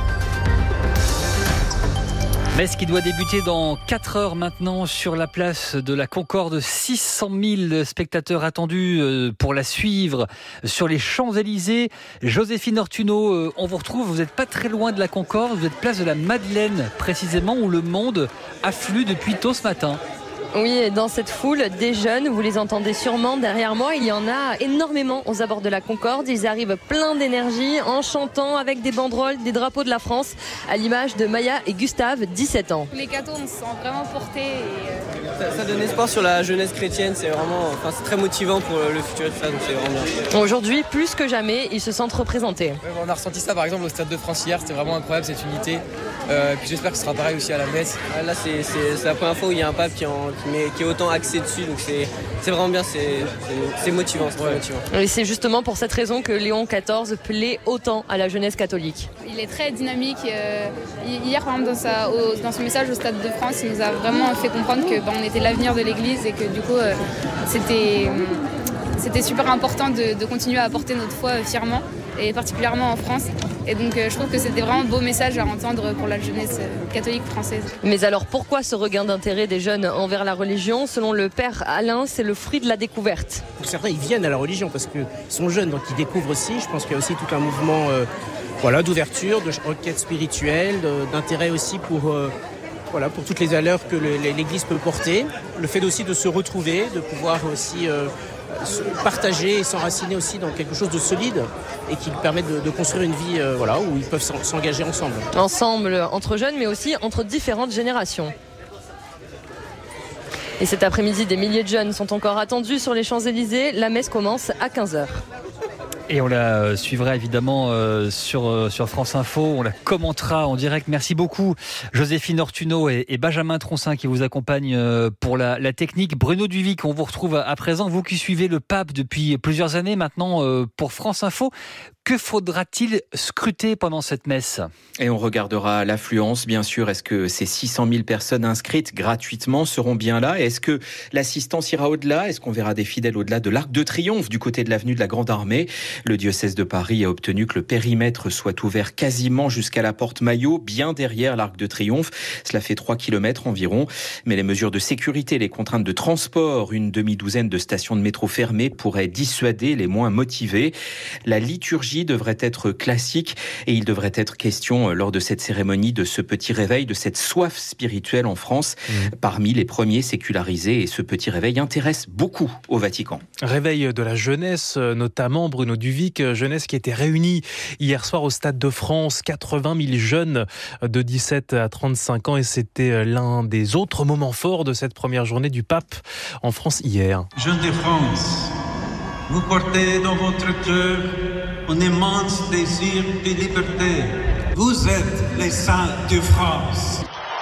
Messe qui doit débuter dans quatre heures maintenant sur la place de la Concorde. six cent mille spectateurs attendus pour la suivre sur les Champs-Élysées. Joséphine Ortuno, on vous retrouve, vous n'êtes pas très loin de la Concorde, vous êtes place de la Madeleine précisément où le monde afflue depuis tôt ce matin. Oui, dans cette foule, des jeunes, vous les entendez sûrement derrière moi, il y en a énormément aux abords de la Concorde. Ils arrivent pleins d'énergie, en chantant avec des banderoles, des drapeaux de la France, à l'image de Maya et Gustave, dix-sept ans. Les cathos, on se sent vraiment portés. Et... Ça, ça donne espoir sur la jeunesse chrétienne, c'est vraiment, enfin, c'est très motivant pour le futur, ça, donc c'est vraiment bien. Aujourd'hui, plus que jamais, ils se sentent représentés. Ouais, on a ressenti ça par exemple au Stade de France hier, c'était vraiment incroyable cette unité. Euh, puis j'espère que ce sera pareil aussi à la messe. Là, c'est, c'est, c'est la première fois où il y a un pape qui, en, qui, met, qui est autant axé dessus, donc c'est, c'est vraiment bien, c'est, c'est, c'est motivant, c'est très motivant. Et c'est justement pour cette raison que Léon quatorze plaît autant à la jeunesse catholique. Il est très dynamique. Euh, hier, par exemple, dans, sa, au, dans son message au Stade de France, il nous a vraiment fait comprendre que ben, on était l'avenir de l'Église et que du coup, euh, c'était, c'était super important de, de continuer à apporter notre foi fièrement, et particulièrement en France. Et donc euh, je trouve que c'était vraiment un beau message à entendre pour la jeunesse euh, catholique française. Mais alors pourquoi ce regain d'intérêt des jeunes envers la religion ? Selon le père Alain, c'est le fruit de la découverte. Pour certains, ils viennent à la religion parce qu'ils sont jeunes, donc ils découvrent aussi. Je pense qu'il y a aussi tout un mouvement euh, voilà, d'ouverture, de requête spirituelle, de, d'intérêt aussi pour... Euh, Voilà, pour toutes les valeurs que l'Église peut porter. Le fait aussi de se retrouver, de pouvoir aussi euh, se partager et s'enraciner aussi dans quelque chose de solide et qui permet de, de construire une vie euh, voilà, où ils peuvent s'engager ensemble. Ensemble, entre jeunes, mais aussi entre différentes générations. Et cet après-midi, des milliers de jeunes sont encore attendus sur les Champs-Élysées. La messe commence à quinze heures. Et on la suivra évidemment euh, sur, euh, sur France Info, on la commentera en direct. Merci beaucoup Joséphine Ortuno et, et Benjamin Troncin qui vous accompagnent euh, pour la, la technique. Bruno Duvic, on vous retrouve à, à présent, vous qui suivez le pape depuis plusieurs années maintenant euh, pour France Info. Que faudra-t-il scruter pendant cette messe ? Et on regardera l'affluence, bien sûr. Est-ce que ces six cent mille personnes inscrites gratuitement seront bien là ? Est-ce que l'assistance ira au-delà ? Est-ce qu'on verra des fidèles au-delà de l'Arc de Triomphe du côté de l'avenue de la Grande Armée ? Le diocèse de Paris a obtenu que le périmètre soit ouvert quasiment jusqu'à la porte Maillot, bien derrière l'Arc de Triomphe. Cela fait trois kilomètres environ. Mais les mesures de sécurité, les contraintes de transport, une demi-douzaine de stations de métro fermées pourraient dissuader les moins motivés. La liturgie devrait être classique et il devrait être question lors de cette cérémonie de ce petit réveil, de cette soif spirituelle en France, mmh. parmi les premiers sécularisés. Et ce petit réveil intéresse beaucoup au Vatican. Réveil de la jeunesse, notamment Bruno Duvic, jeunesse qui était réunie hier soir au Stade de France, quatre-vingt mille jeunes de dix-sept à trente-cinq ans et c'était l'un des autres moments forts de cette première journée du pape en France hier. Jeunes de France, vous portez dans votre cœur un immense désir de liberté. Vous êtes les saints de France.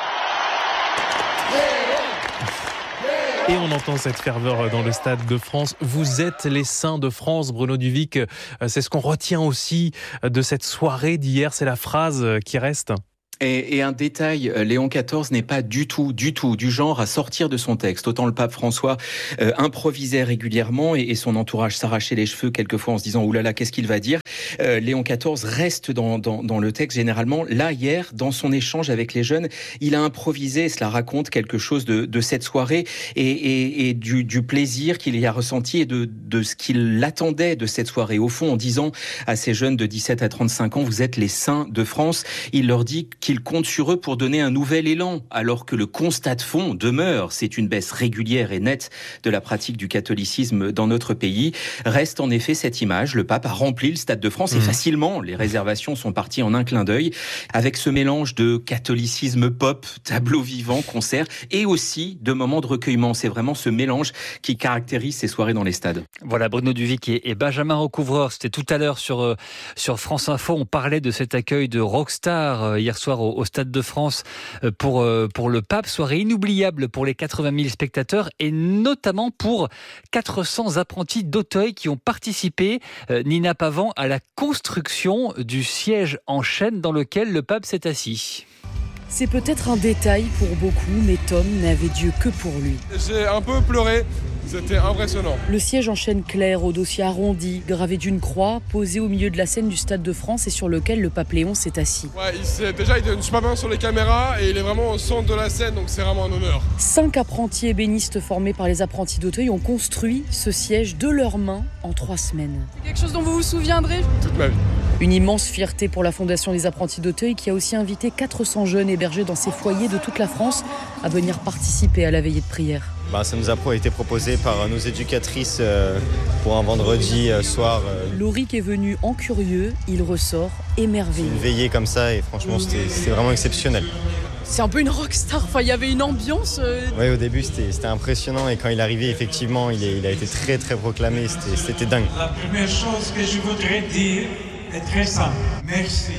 Et on entend cette ferveur dans le Stade de France. Vous êtes les saints de France, Bruno Duvic. C'est ce qu'on retient aussi de cette soirée d'hier. C'est la phrase qui reste. Et, et un détail, Léon quatorze n'est pas du tout, du tout, du genre à sortir de son texte. Autant le pape François euh, improvisait régulièrement et, et son entourage s'arrachait les cheveux quelquefois en se disant « Oulala, qu'est-ce qu'il va dire ?» euh, Léon quatorze reste dans, dans, dans le texte généralement. Là, hier, dans son échange avec les jeunes, il a improvisé, cela raconte quelque chose de, de cette soirée et, et, et du, du plaisir qu'il y a ressenti et de, de ce qu'il attendait de cette soirée. Au fond, en disant à ces jeunes de dix-sept à trente-cinq ans « Vous êtes les saints de France », il leur dit qu'il Il compte sur eux pour donner un nouvel élan, alors que le constat de fond demeure, c'est une baisse régulière et nette de la pratique du catholicisme dans notre pays. Reste en effet cette image, le pape a rempli le Stade de France mmh. et facilement, les réservations sont parties en un clin d'œil, avec ce mélange de catholicisme pop, tableau vivant, concert, et aussi de moments de recueillement. C'est vraiment ce mélange qui caractérise ces soirées dans les stades. Voilà, Bruno Duvic et, et Benjamin Recouvreur, c'était tout à l'heure sur, euh, sur France Info, on parlait de cet accueil de rockstar euh, hier soir au, au Stade de France pour, pour le pape. Soirée inoubliable pour les quatre-vingt mille spectateurs et notamment pour quatre cents apprentis d'Auteuil qui ont participé, euh, Nina Pavan, à la construction du siège en chêne dans lequel le pape s'est assis. C'est peut-être un détail pour beaucoup, mais Tom n'avait Dieu que pour lui. J'ai un peu pleuré, c'était impressionnant. Le siège en chêne clair, au dossier arrondi, gravé d'une croix, posé au milieu de la scène du Stade de France et sur lequel le pape Léon s'est assis. Ouais, il s'est, déjà il donne super bien sur les caméras et il est vraiment au centre de la scène, donc c'est vraiment un honneur. Cinq apprentis ébénistes formés par les apprentis d'Auteuil ont construit ce siège de leurs mains en trois semaines. C'est quelque chose dont vous vous souviendrez toute ma vie. Une immense fierté pour la Fondation des apprentis d'Auteuil qui a aussi invité quatre cents jeunes hébergés dans ses foyers de toute la France à venir participer à la veillée de prière. Bah, ça nous a été proposé par nos éducatrices pour un vendredi soir. Lauric est venu en curieux, il ressort émerveillé. Une veillée comme ça et franchement c'était, c'était vraiment exceptionnel. C'est un peu une rockstar, enfin, il y avait une ambiance. Euh... Oui, au début c'était, c'était impressionnant et quand il est arrivé, effectivement, il, est, il a été très très proclamé, c'était, c'était dingue. La première chose que je voudrais dire est très simple. Merci.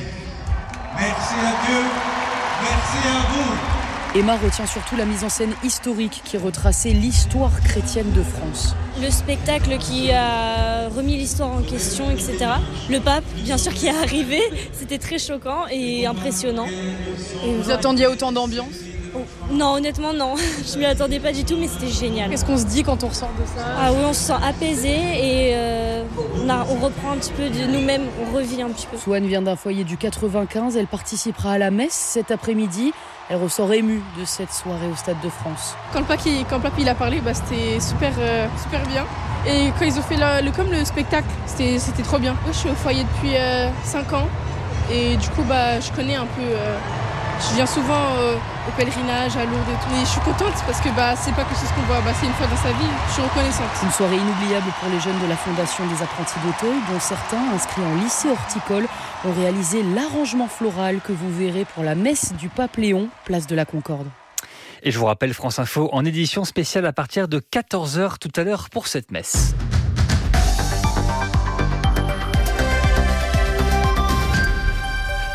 Merci à Dieu, merci à vous. Emma retient surtout la mise en scène historique qui retraçait l'histoire chrétienne de France. Le spectacle qui a remis l'histoire en question, et cetera. Le pape, bien sûr, qui est arrivé, c'était très choquant et impressionnant. Et vous attendiez autant d'ambiance ? Non, honnêtement, non. Je m'y attendais pas du tout, mais c'était génial. Qu'est-ce qu'on se dit quand on ressort de ça ? Ah oui, on se sent apaisé et euh, on, a, on reprend un petit peu de nous-mêmes, on revit un petit peu. Swan vient d'un foyer du quatre-vingt-quinze, elle participera à la messe cet après-midi. Elle ressort émue de cette soirée au Stade de France. Quand le pape il, quand le, pape, il a parlé, bah, c'était super, euh, super bien. Et quand ils ont fait la, le, comme le spectacle, c'était, c'était trop bien. Moi, je suis au foyer depuis euh, cinq ans et du coup, bah, je connais un peu... Euh, je viens souvent euh, au pèlerinage, à Lourdes et tout. Et je suis contente parce que bah, c'est pas quelque chose qu'on voit, bah, c'est une fois dans sa vie. Je suis reconnaissante. Une soirée inoubliable pour les jeunes de la Fondation des apprentis d'Auteuil, dont certains, inscrits en lycée horticole, ont réalisé l'arrangement floral que vous verrez pour la messe du pape Léon, place de la Concorde. Et je vous rappelle France Info en édition spéciale à partir de quatorze heures tout à l'heure pour cette messe. Le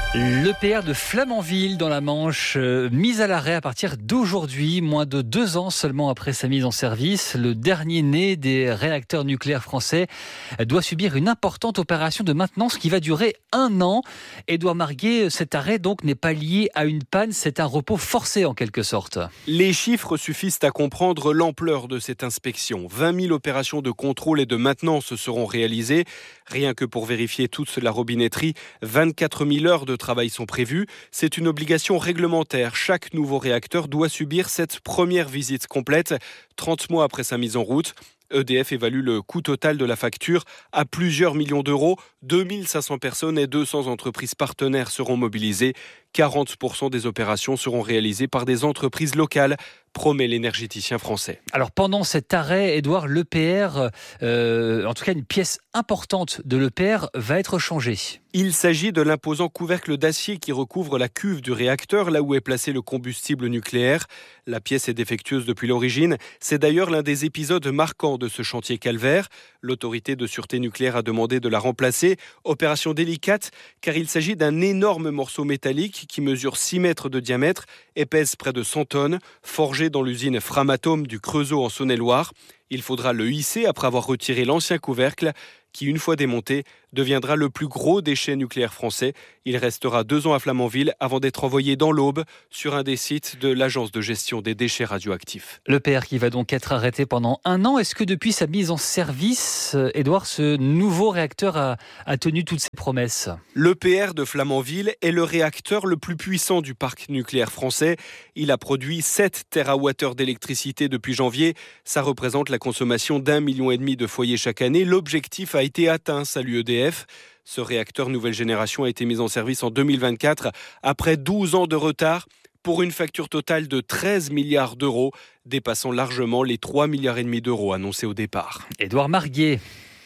l'E P R de Flamanville dans la Manche, euh, mise à l'arrêt à partir d'aujourd'hui, moins de deux ans seulement après sa mise en service. Le dernier né des réacteurs nucléaires français doit subir une importante opération de maintenance qui va durer un an. Édouard Marguet, cet arrêt donc n'est pas lié à une panne, c'est un repos forcé en quelque sorte. Les chiffres suffisent à comprendre l'ampleur de cette inspection. vingt mille opérations de contrôle et de maintenance seront réalisées. Rien que pour vérifier toute la robinetterie, vingt-quatre mille heures de travail sont prévues. C'est une obligation réglementaire. Chaque nouveau réacteur doit subir cette première visite complète, trente mois après sa mise en route. E D F évalue le coût total de la facture à plusieurs millions d'euros. deux mille cinq cents personnes et deux cents entreprises partenaires seront mobilisées. quarante pour cent des opérations seront réalisées par des entreprises locales, promet l'énergéticien français. Alors pendant cet arrêt, Édouard, l'E P R, euh, en tout cas une pièce importante de l'E P R va être changée. Il s'agit de l'imposant couvercle d'acier qui recouvre la cuve du réacteur, là où est placé le combustible nucléaire. La pièce est défectueuse depuis l'origine. C'est d'ailleurs l'un des épisodes marquants de ce chantier calvaire. L'autorité de sûreté nucléaire a demandé de la remplacer. Opération délicate, car il s'agit d'un énorme morceau métallique qui mesure six mètres de diamètre et pèse près de cent tonnes, forgé dans l'usine Framatome du Creusot en Saône-et-Loire. Il faudra le hisser après avoir retiré l'ancien couvercle, qui, une fois démonté, deviendra le plus gros déchet nucléaire français. Il restera deux ans à Flamanville avant d'être envoyé dans l'Aube sur un des sites de l'Agence de gestion des déchets radioactifs. L'E P R qui va donc être arrêté pendant un an. Est-ce que depuis sa mise en service, Édouard, ce nouveau réacteur a, a tenu toutes ses promesses ? L'E P R de Flamanville est le réacteur le plus puissant du parc nucléaire français. Il a produit sept térawattheures d'électricité depuis janvier. Ça représente la consommation d'un million et demi de foyers chaque année. L'objectif a été atteint, salue E D F. Ce réacteur nouvelle génération a été mis en service en deux mille vingt-quatre, après douze ans de retard, pour une facture totale de treize milliards d'euros, dépassant largement les trois milliards et demi d'euros annoncés au départ. Édouard Marguet.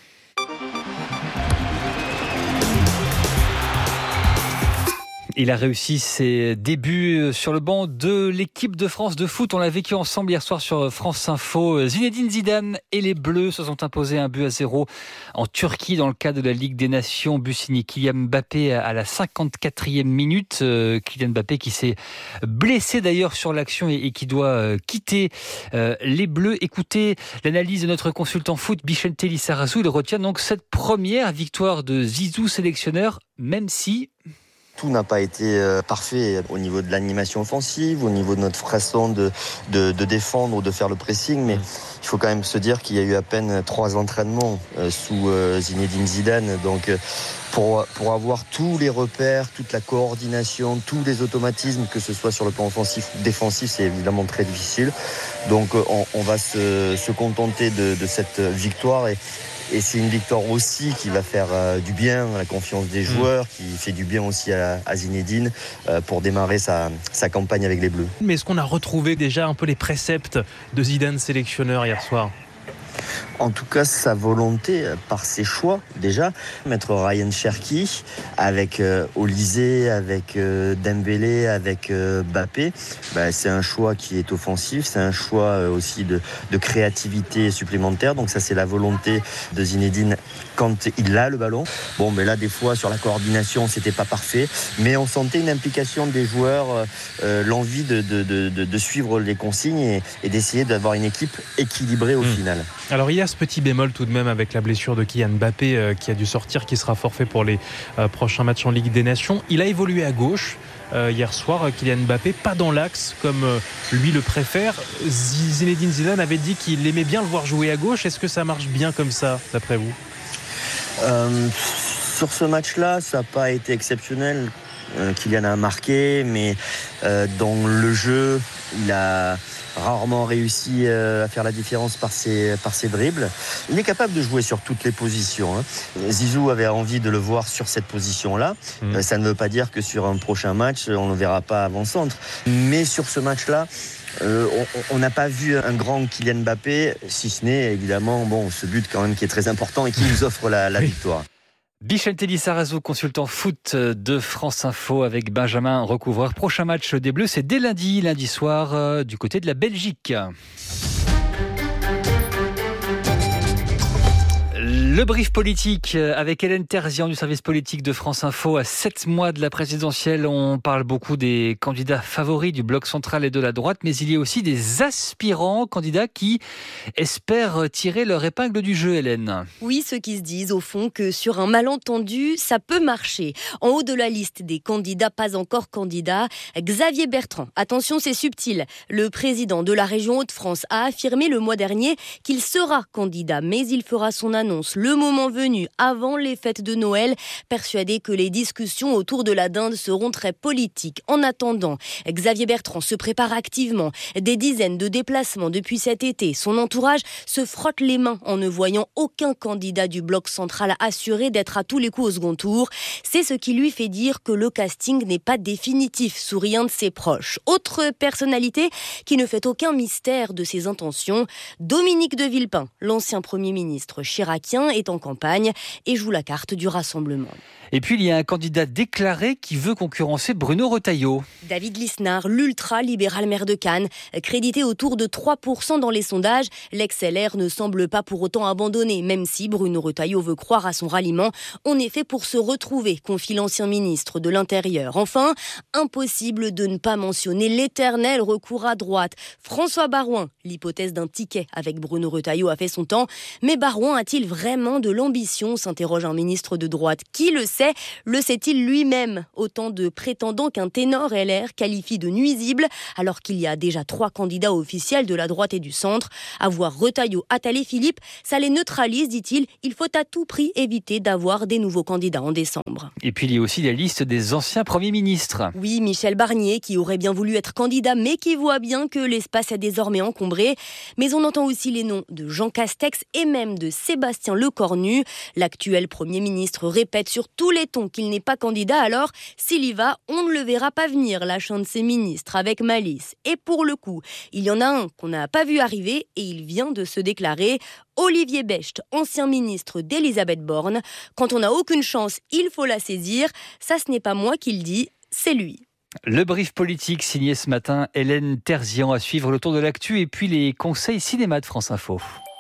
Il a réussi ses débuts sur le banc de l'équipe de France de foot. On l'a vécu ensemble hier soir sur France Info. Zinedine Zidane et les Bleus se sont imposés un but à zéro en Turquie dans le cadre de la Ligue des Nations. But signé Kylian Mbappé à la cinquante-quatrième minute. Kylian Mbappé qui s'est blessé d'ailleurs sur l'action et qui doit quitter les Bleus. Écoutez l'analyse de notre consultant foot Bichente Lissarazu. Il retient donc cette première victoire de Zizou sélectionneur, même si... Tout n'a pas été euh, parfait au niveau de l'animation offensive, au niveau de notre façon de, de, de défendre ou de faire le pressing, mais il faut quand même se dire qu'il y a eu à peine trois entraînements euh, sous euh, Zinedine Zidane, donc euh, pour, pour avoir tous les repères, toute la coordination, tous les automatismes, que ce soit sur le plan offensif ou défensif, c'est évidemment très difficile. Donc euh, on, on va se, se contenter de, de cette victoire et Et c'est une victoire aussi qui va faire euh, du bien à la confiance des joueurs, qui fait du bien aussi à, à Zinedine euh, pour démarrer sa, sa campagne avec les Bleus. Mais est-ce qu'on a retrouvé déjà un peu les préceptes de Zidane sélectionneur hier soir ? En tout cas, sa volonté, par ses choix, déjà, mettre Ryan Cherki avec euh, Olysée, avec euh, Dembélé, avec euh, Mbappé, bah, c'est un choix qui est offensif, c'est un choix euh, aussi de, de créativité supplémentaire. Donc ça, c'est la volonté de Zinedine quand il a le ballon. Bon, mais là, des fois, sur la coordination, c'était pas parfait, mais on sentait une implication des joueurs, euh, l'envie de, de, de, de suivre les consignes et, et d'essayer d'avoir une équipe équilibrée au mmh. final. Alors il y a ce petit bémol tout de même avec la blessure de Kylian Mbappé euh, qui a dû sortir, qui sera forfait pour les euh, prochains matchs en Ligue des Nations. Il a évolué à gauche euh, hier soir, Kylian Mbappé, pas dans l'axe comme euh, lui le préfère. Zinedine Zidane avait dit qu'il aimait bien le voir jouer à gauche. Est-ce que ça marche bien comme ça, d'après vous ? euh, Sur ce match-là, ça n'a pas été exceptionnel. Euh, Kylian a marqué, mais euh, dans le jeu, il a rarement réussi à faire la différence par ses, par ses dribbles. Il est capable de jouer sur toutes les positions. Hein. Zizou avait envie de le voir sur cette position-là. Mmh. Ça ne veut pas dire que sur un prochain match, on ne le verra pas avant-centre. Mais sur ce match-là, euh, on n'a pas vu un grand Kylian Mbappé, si ce n'est évidemment bon, ce but quand même qui est très important et qui nous offre la, la oui. victoire. Bichente Lissarazu, consultant foot de France Info avec Benjamin Recouvreur. Prochain match des Bleus, c'est dès lundi, lundi soir, euh, du côté de la Belgique. Le brief politique avec Hélène Terzian du service politique de France Info. À sept mois de la présidentielle, on parle beaucoup des candidats favoris du bloc central et de la droite, mais il y a aussi des aspirants candidats qui espèrent tirer leur épingle du jeu, Hélène. Oui, ceux qui se disent au fond que sur un malentendu, ça peut marcher. En haut de la liste des candidats pas encore candidats, Xavier Bertrand. Attention, c'est subtil. Le président de la région Hauts-de-France a affirmé le mois dernier qu'il sera candidat, mais il fera son annonce le moment venu, avant les fêtes de Noël, persuadé que les discussions autour de la dinde seront très politiques. En attendant, Xavier Bertrand se prépare activement. Des dizaines de déplacements depuis cet été. Son entourage se frotte les mains en ne voyant aucun candidat du bloc central assuré d'être à tous les coups au second tour. C'est ce qui lui fait dire que le casting n'est pas définitif, sourit un de ses proches. Autre personnalité qui ne fait aucun mystère de ses intentions, Dominique de Villepin, l'ancien Premier ministre chiracien, est en campagne et joue la carte du rassemblement. Et puis, il y a un candidat déclaré qui veut concurrencer Bruno Retailleau. David Lisnard, l'ultra-libéral maire de Cannes, crédité autour de trois pour cent dans les sondages, l'ex-L R ne semble pas pour autant abandonné, même si Bruno Retailleau veut croire à son ralliement. On est fait pour se retrouver, confie l'ancien ministre de l'Intérieur. Enfin, impossible de ne pas mentionner l'éternel recours à droite. François Baroin, l'hypothèse d'un ticket avec Bruno Retailleau a fait son temps. Mais Baroin a-t-il vraiment de l'ambition, s'interroge un ministre de droite. Qui le sait? Le sait-il lui-même? Autant de prétendants qu'un ténor L R qualifie de nuisible, alors qu'il y a déjà trois candidats officiels de la droite et du centre. Avoir Retailleau, Attal et Philippe, ça les neutralise, dit-il. Il faut à tout prix éviter d'avoir des nouveaux candidats en décembre. Et puis il y a aussi la liste des anciens premiers ministres. Oui, Michel Barnier, qui aurait bien voulu être candidat, mais qui voit bien que l'espace est désormais encombré. Mais on entend aussi les noms de Jean Castex et même de Sébastien Lecornu. L'actuel Premier ministre répète sur tous les tons qu'il n'est pas candidat, alors s'il y va, on ne le verra pas venir, lâche un de ses ministres avec malice. Et pour le coup, il y en a un qu'on n'a pas vu arriver et il vient de se déclarer. Olivier Becht, ancien ministre d'Elisabeth Borne. Quand on n'a aucune chance, il faut la saisir. Ça, ce n'est pas moi qui le dis, c'est lui. Le brief politique signé ce matin Hélène Terzian, à suivre le tour de l'actu et puis les conseils cinéma de France Info.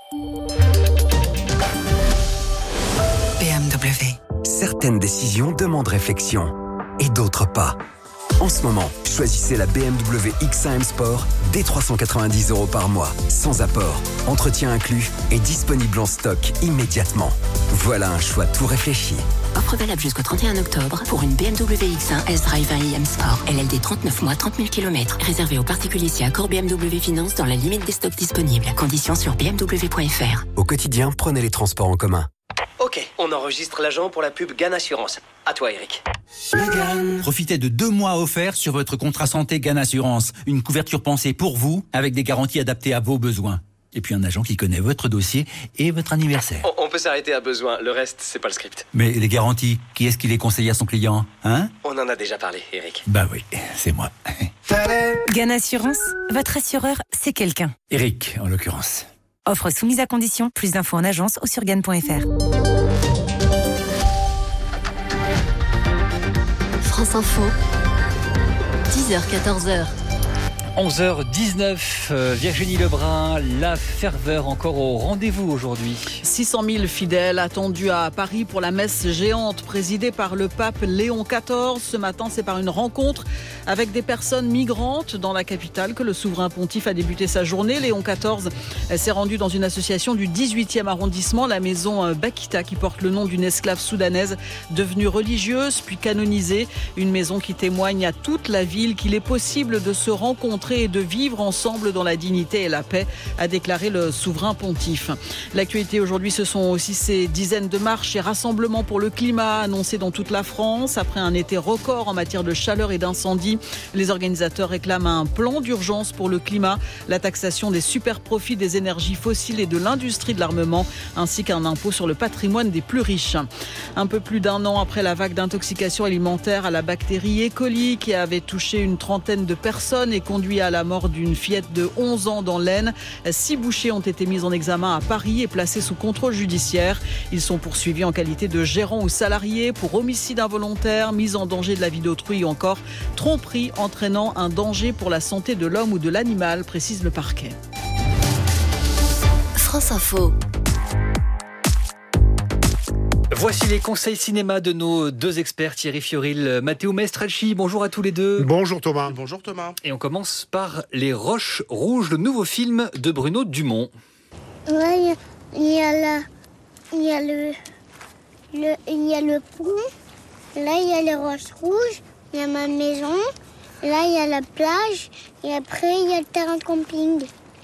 B M W. Certaines décisions demandent réflexion et d'autres pas. En ce moment, choisissez la B M W X un M Sport dès trois cent quatre-vingt-dix euros par mois, sans apport, entretien inclus et disponible en stock immédiatement. Voilà un choix tout réfléchi. Offre valable jusqu'au trente et un octobre pour une B M W X un S-Drive un i M Sport. L L D trente-neuf mois, trente mille kilomètres. Réservé aux particuliers si accord B M W Finance dans la limite des stocks disponibles. Conditions sur b m w point f r. Au quotidien, prenez les transports en commun. Ok, on enregistre l'agent pour la pub Gann Assurance. À toi, Eric. Profitez de deux mois offerts sur votre contrat santé Gann Assurance. Une couverture pensée pour vous, avec des garanties adaptées à vos besoins. Et puis un agent qui connaît votre dossier et votre anniversaire. On, on peut s'arrêter à besoin, le reste, c'est pas le script. Mais les garanties, qui est-ce qui les conseille à son client, hein? On en a déjà parlé, Eric. Bah oui, c'est moi. Gann Assurance, votre assureur, c'est quelqu'un. Eric, en l'occurrence. Offre soumise à condition. Plus d'infos en agence ou sur gann point f r. France Info, dix heures quatorze heures. onze heures dix-neuf, Virginie Lebrun, la ferveur encore au rendez-vous aujourd'hui. six cent mille fidèles attendus à Paris pour la messe géante présidée par le pape Léon quatorze. Ce matin, c'est par une rencontre avec des personnes migrantes dans la capitale que le souverain pontife a débuté sa journée. Léon quatorze s'est rendu dans une association du dix-huitième arrondissement, la maison Bakita, qui porte le nom d'une esclave soudanaise devenue religieuse puis canonisée. Une maison qui témoigne à toute la ville qu'il est possible de se rencontrer et de vivre ensemble dans la dignité et la paix, a déclaré le souverain pontife. L'actualité aujourd'hui, ce sont aussi ces dizaines de marches et rassemblements pour le climat annoncés dans toute la France. Après un été record en matière de chaleur et d'incendie, les organisateurs réclament un plan d'urgence pour le climat, la taxation des super-profits des énergies fossiles et de l'industrie de l'armement, ainsi qu'un impôt sur le patrimoine des plus riches. Un peu plus d'un an après la vague d'intoxication alimentaire à la bactérie E. coli qui avait touché une trentaine de personnes et conduit à la mort d'une fillette de onze ans dans l'Aisne, six bouchers ont été mis en examen à Paris et placés sous contrôle judiciaire. Ils sont poursuivis en qualité de gérants ou salariés pour homicide involontaire, mise en danger de la vie d'autrui ou encore tromperie entraînant un danger pour la santé de l'homme ou de l'animal, précise le parquet. France Info. Voici les conseils cinéma de nos deux experts, Thierry Fioril, Matteo Maestracci. Bonjour à tous les deux. Bonjour Thomas. Bonjour Thomas. Et on commence par Les Roches Rouges, le nouveau film de Bruno Dumont. Là, il y a, la, il y a le, le, il y a le pont. Là, il y a les roches rouges. Il y a ma maison. Là, il y a la plage. Et après, il y a le terrain de camping.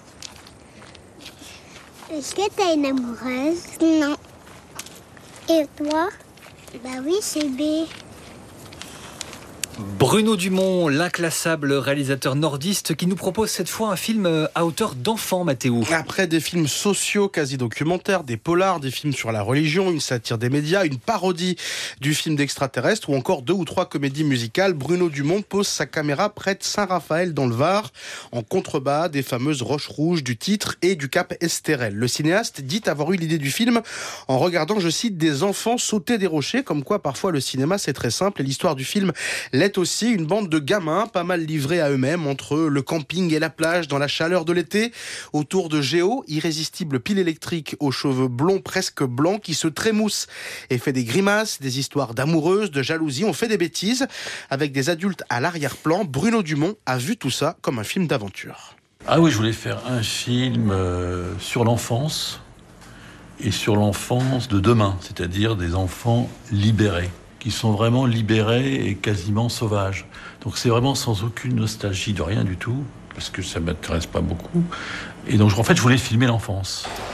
Est-ce que t'as une amoureuse? Non. Et toi? Bah oui, c'est B. Bruno Dumont, l'inclassable réalisateur nordiste qui nous propose cette fois un film à hauteur d'enfant, Mathéo. Après des films sociaux, quasi-documentaires, des polars, des films sur la religion, une satire des médias, une parodie du film d'extraterrestre ou encore deux ou trois comédies musicales, Bruno Dumont pose sa caméra près de Saint-Raphaël dans le Var, en contrebas des fameuses roches rouges du titre et du cap Estérel. Le cinéaste dit avoir eu l'idée du film en regardant, je cite, des enfants sauter des rochers, comme quoi parfois le cinéma c'est très simple et l'histoire du film l'est aussi, une bande de gamins pas mal livrés à eux-mêmes entre le camping et la plage dans la chaleur de l'été, autour de Géo, irrésistible pile électrique aux cheveux blonds presque blancs qui se trémousse et fait des grimaces, des histoires d'amoureuses, de jalousie, on fait des bêtises avec des adultes à l'arrière-plan. Bruno Dumont a vu tout ça comme un film d'aventure. Ah oui, je voulais faire un film euh, sur l'enfance et sur l'enfance de demain, c'est-à-dire des enfants libérés, qui sont vraiment libérés et quasiment sauvages. Donc c'est vraiment sans aucune nostalgie de rien du tout, parce que ça ne m'intéresse pas beaucoup. Et donc en fait, je voulais filmer l'enfance.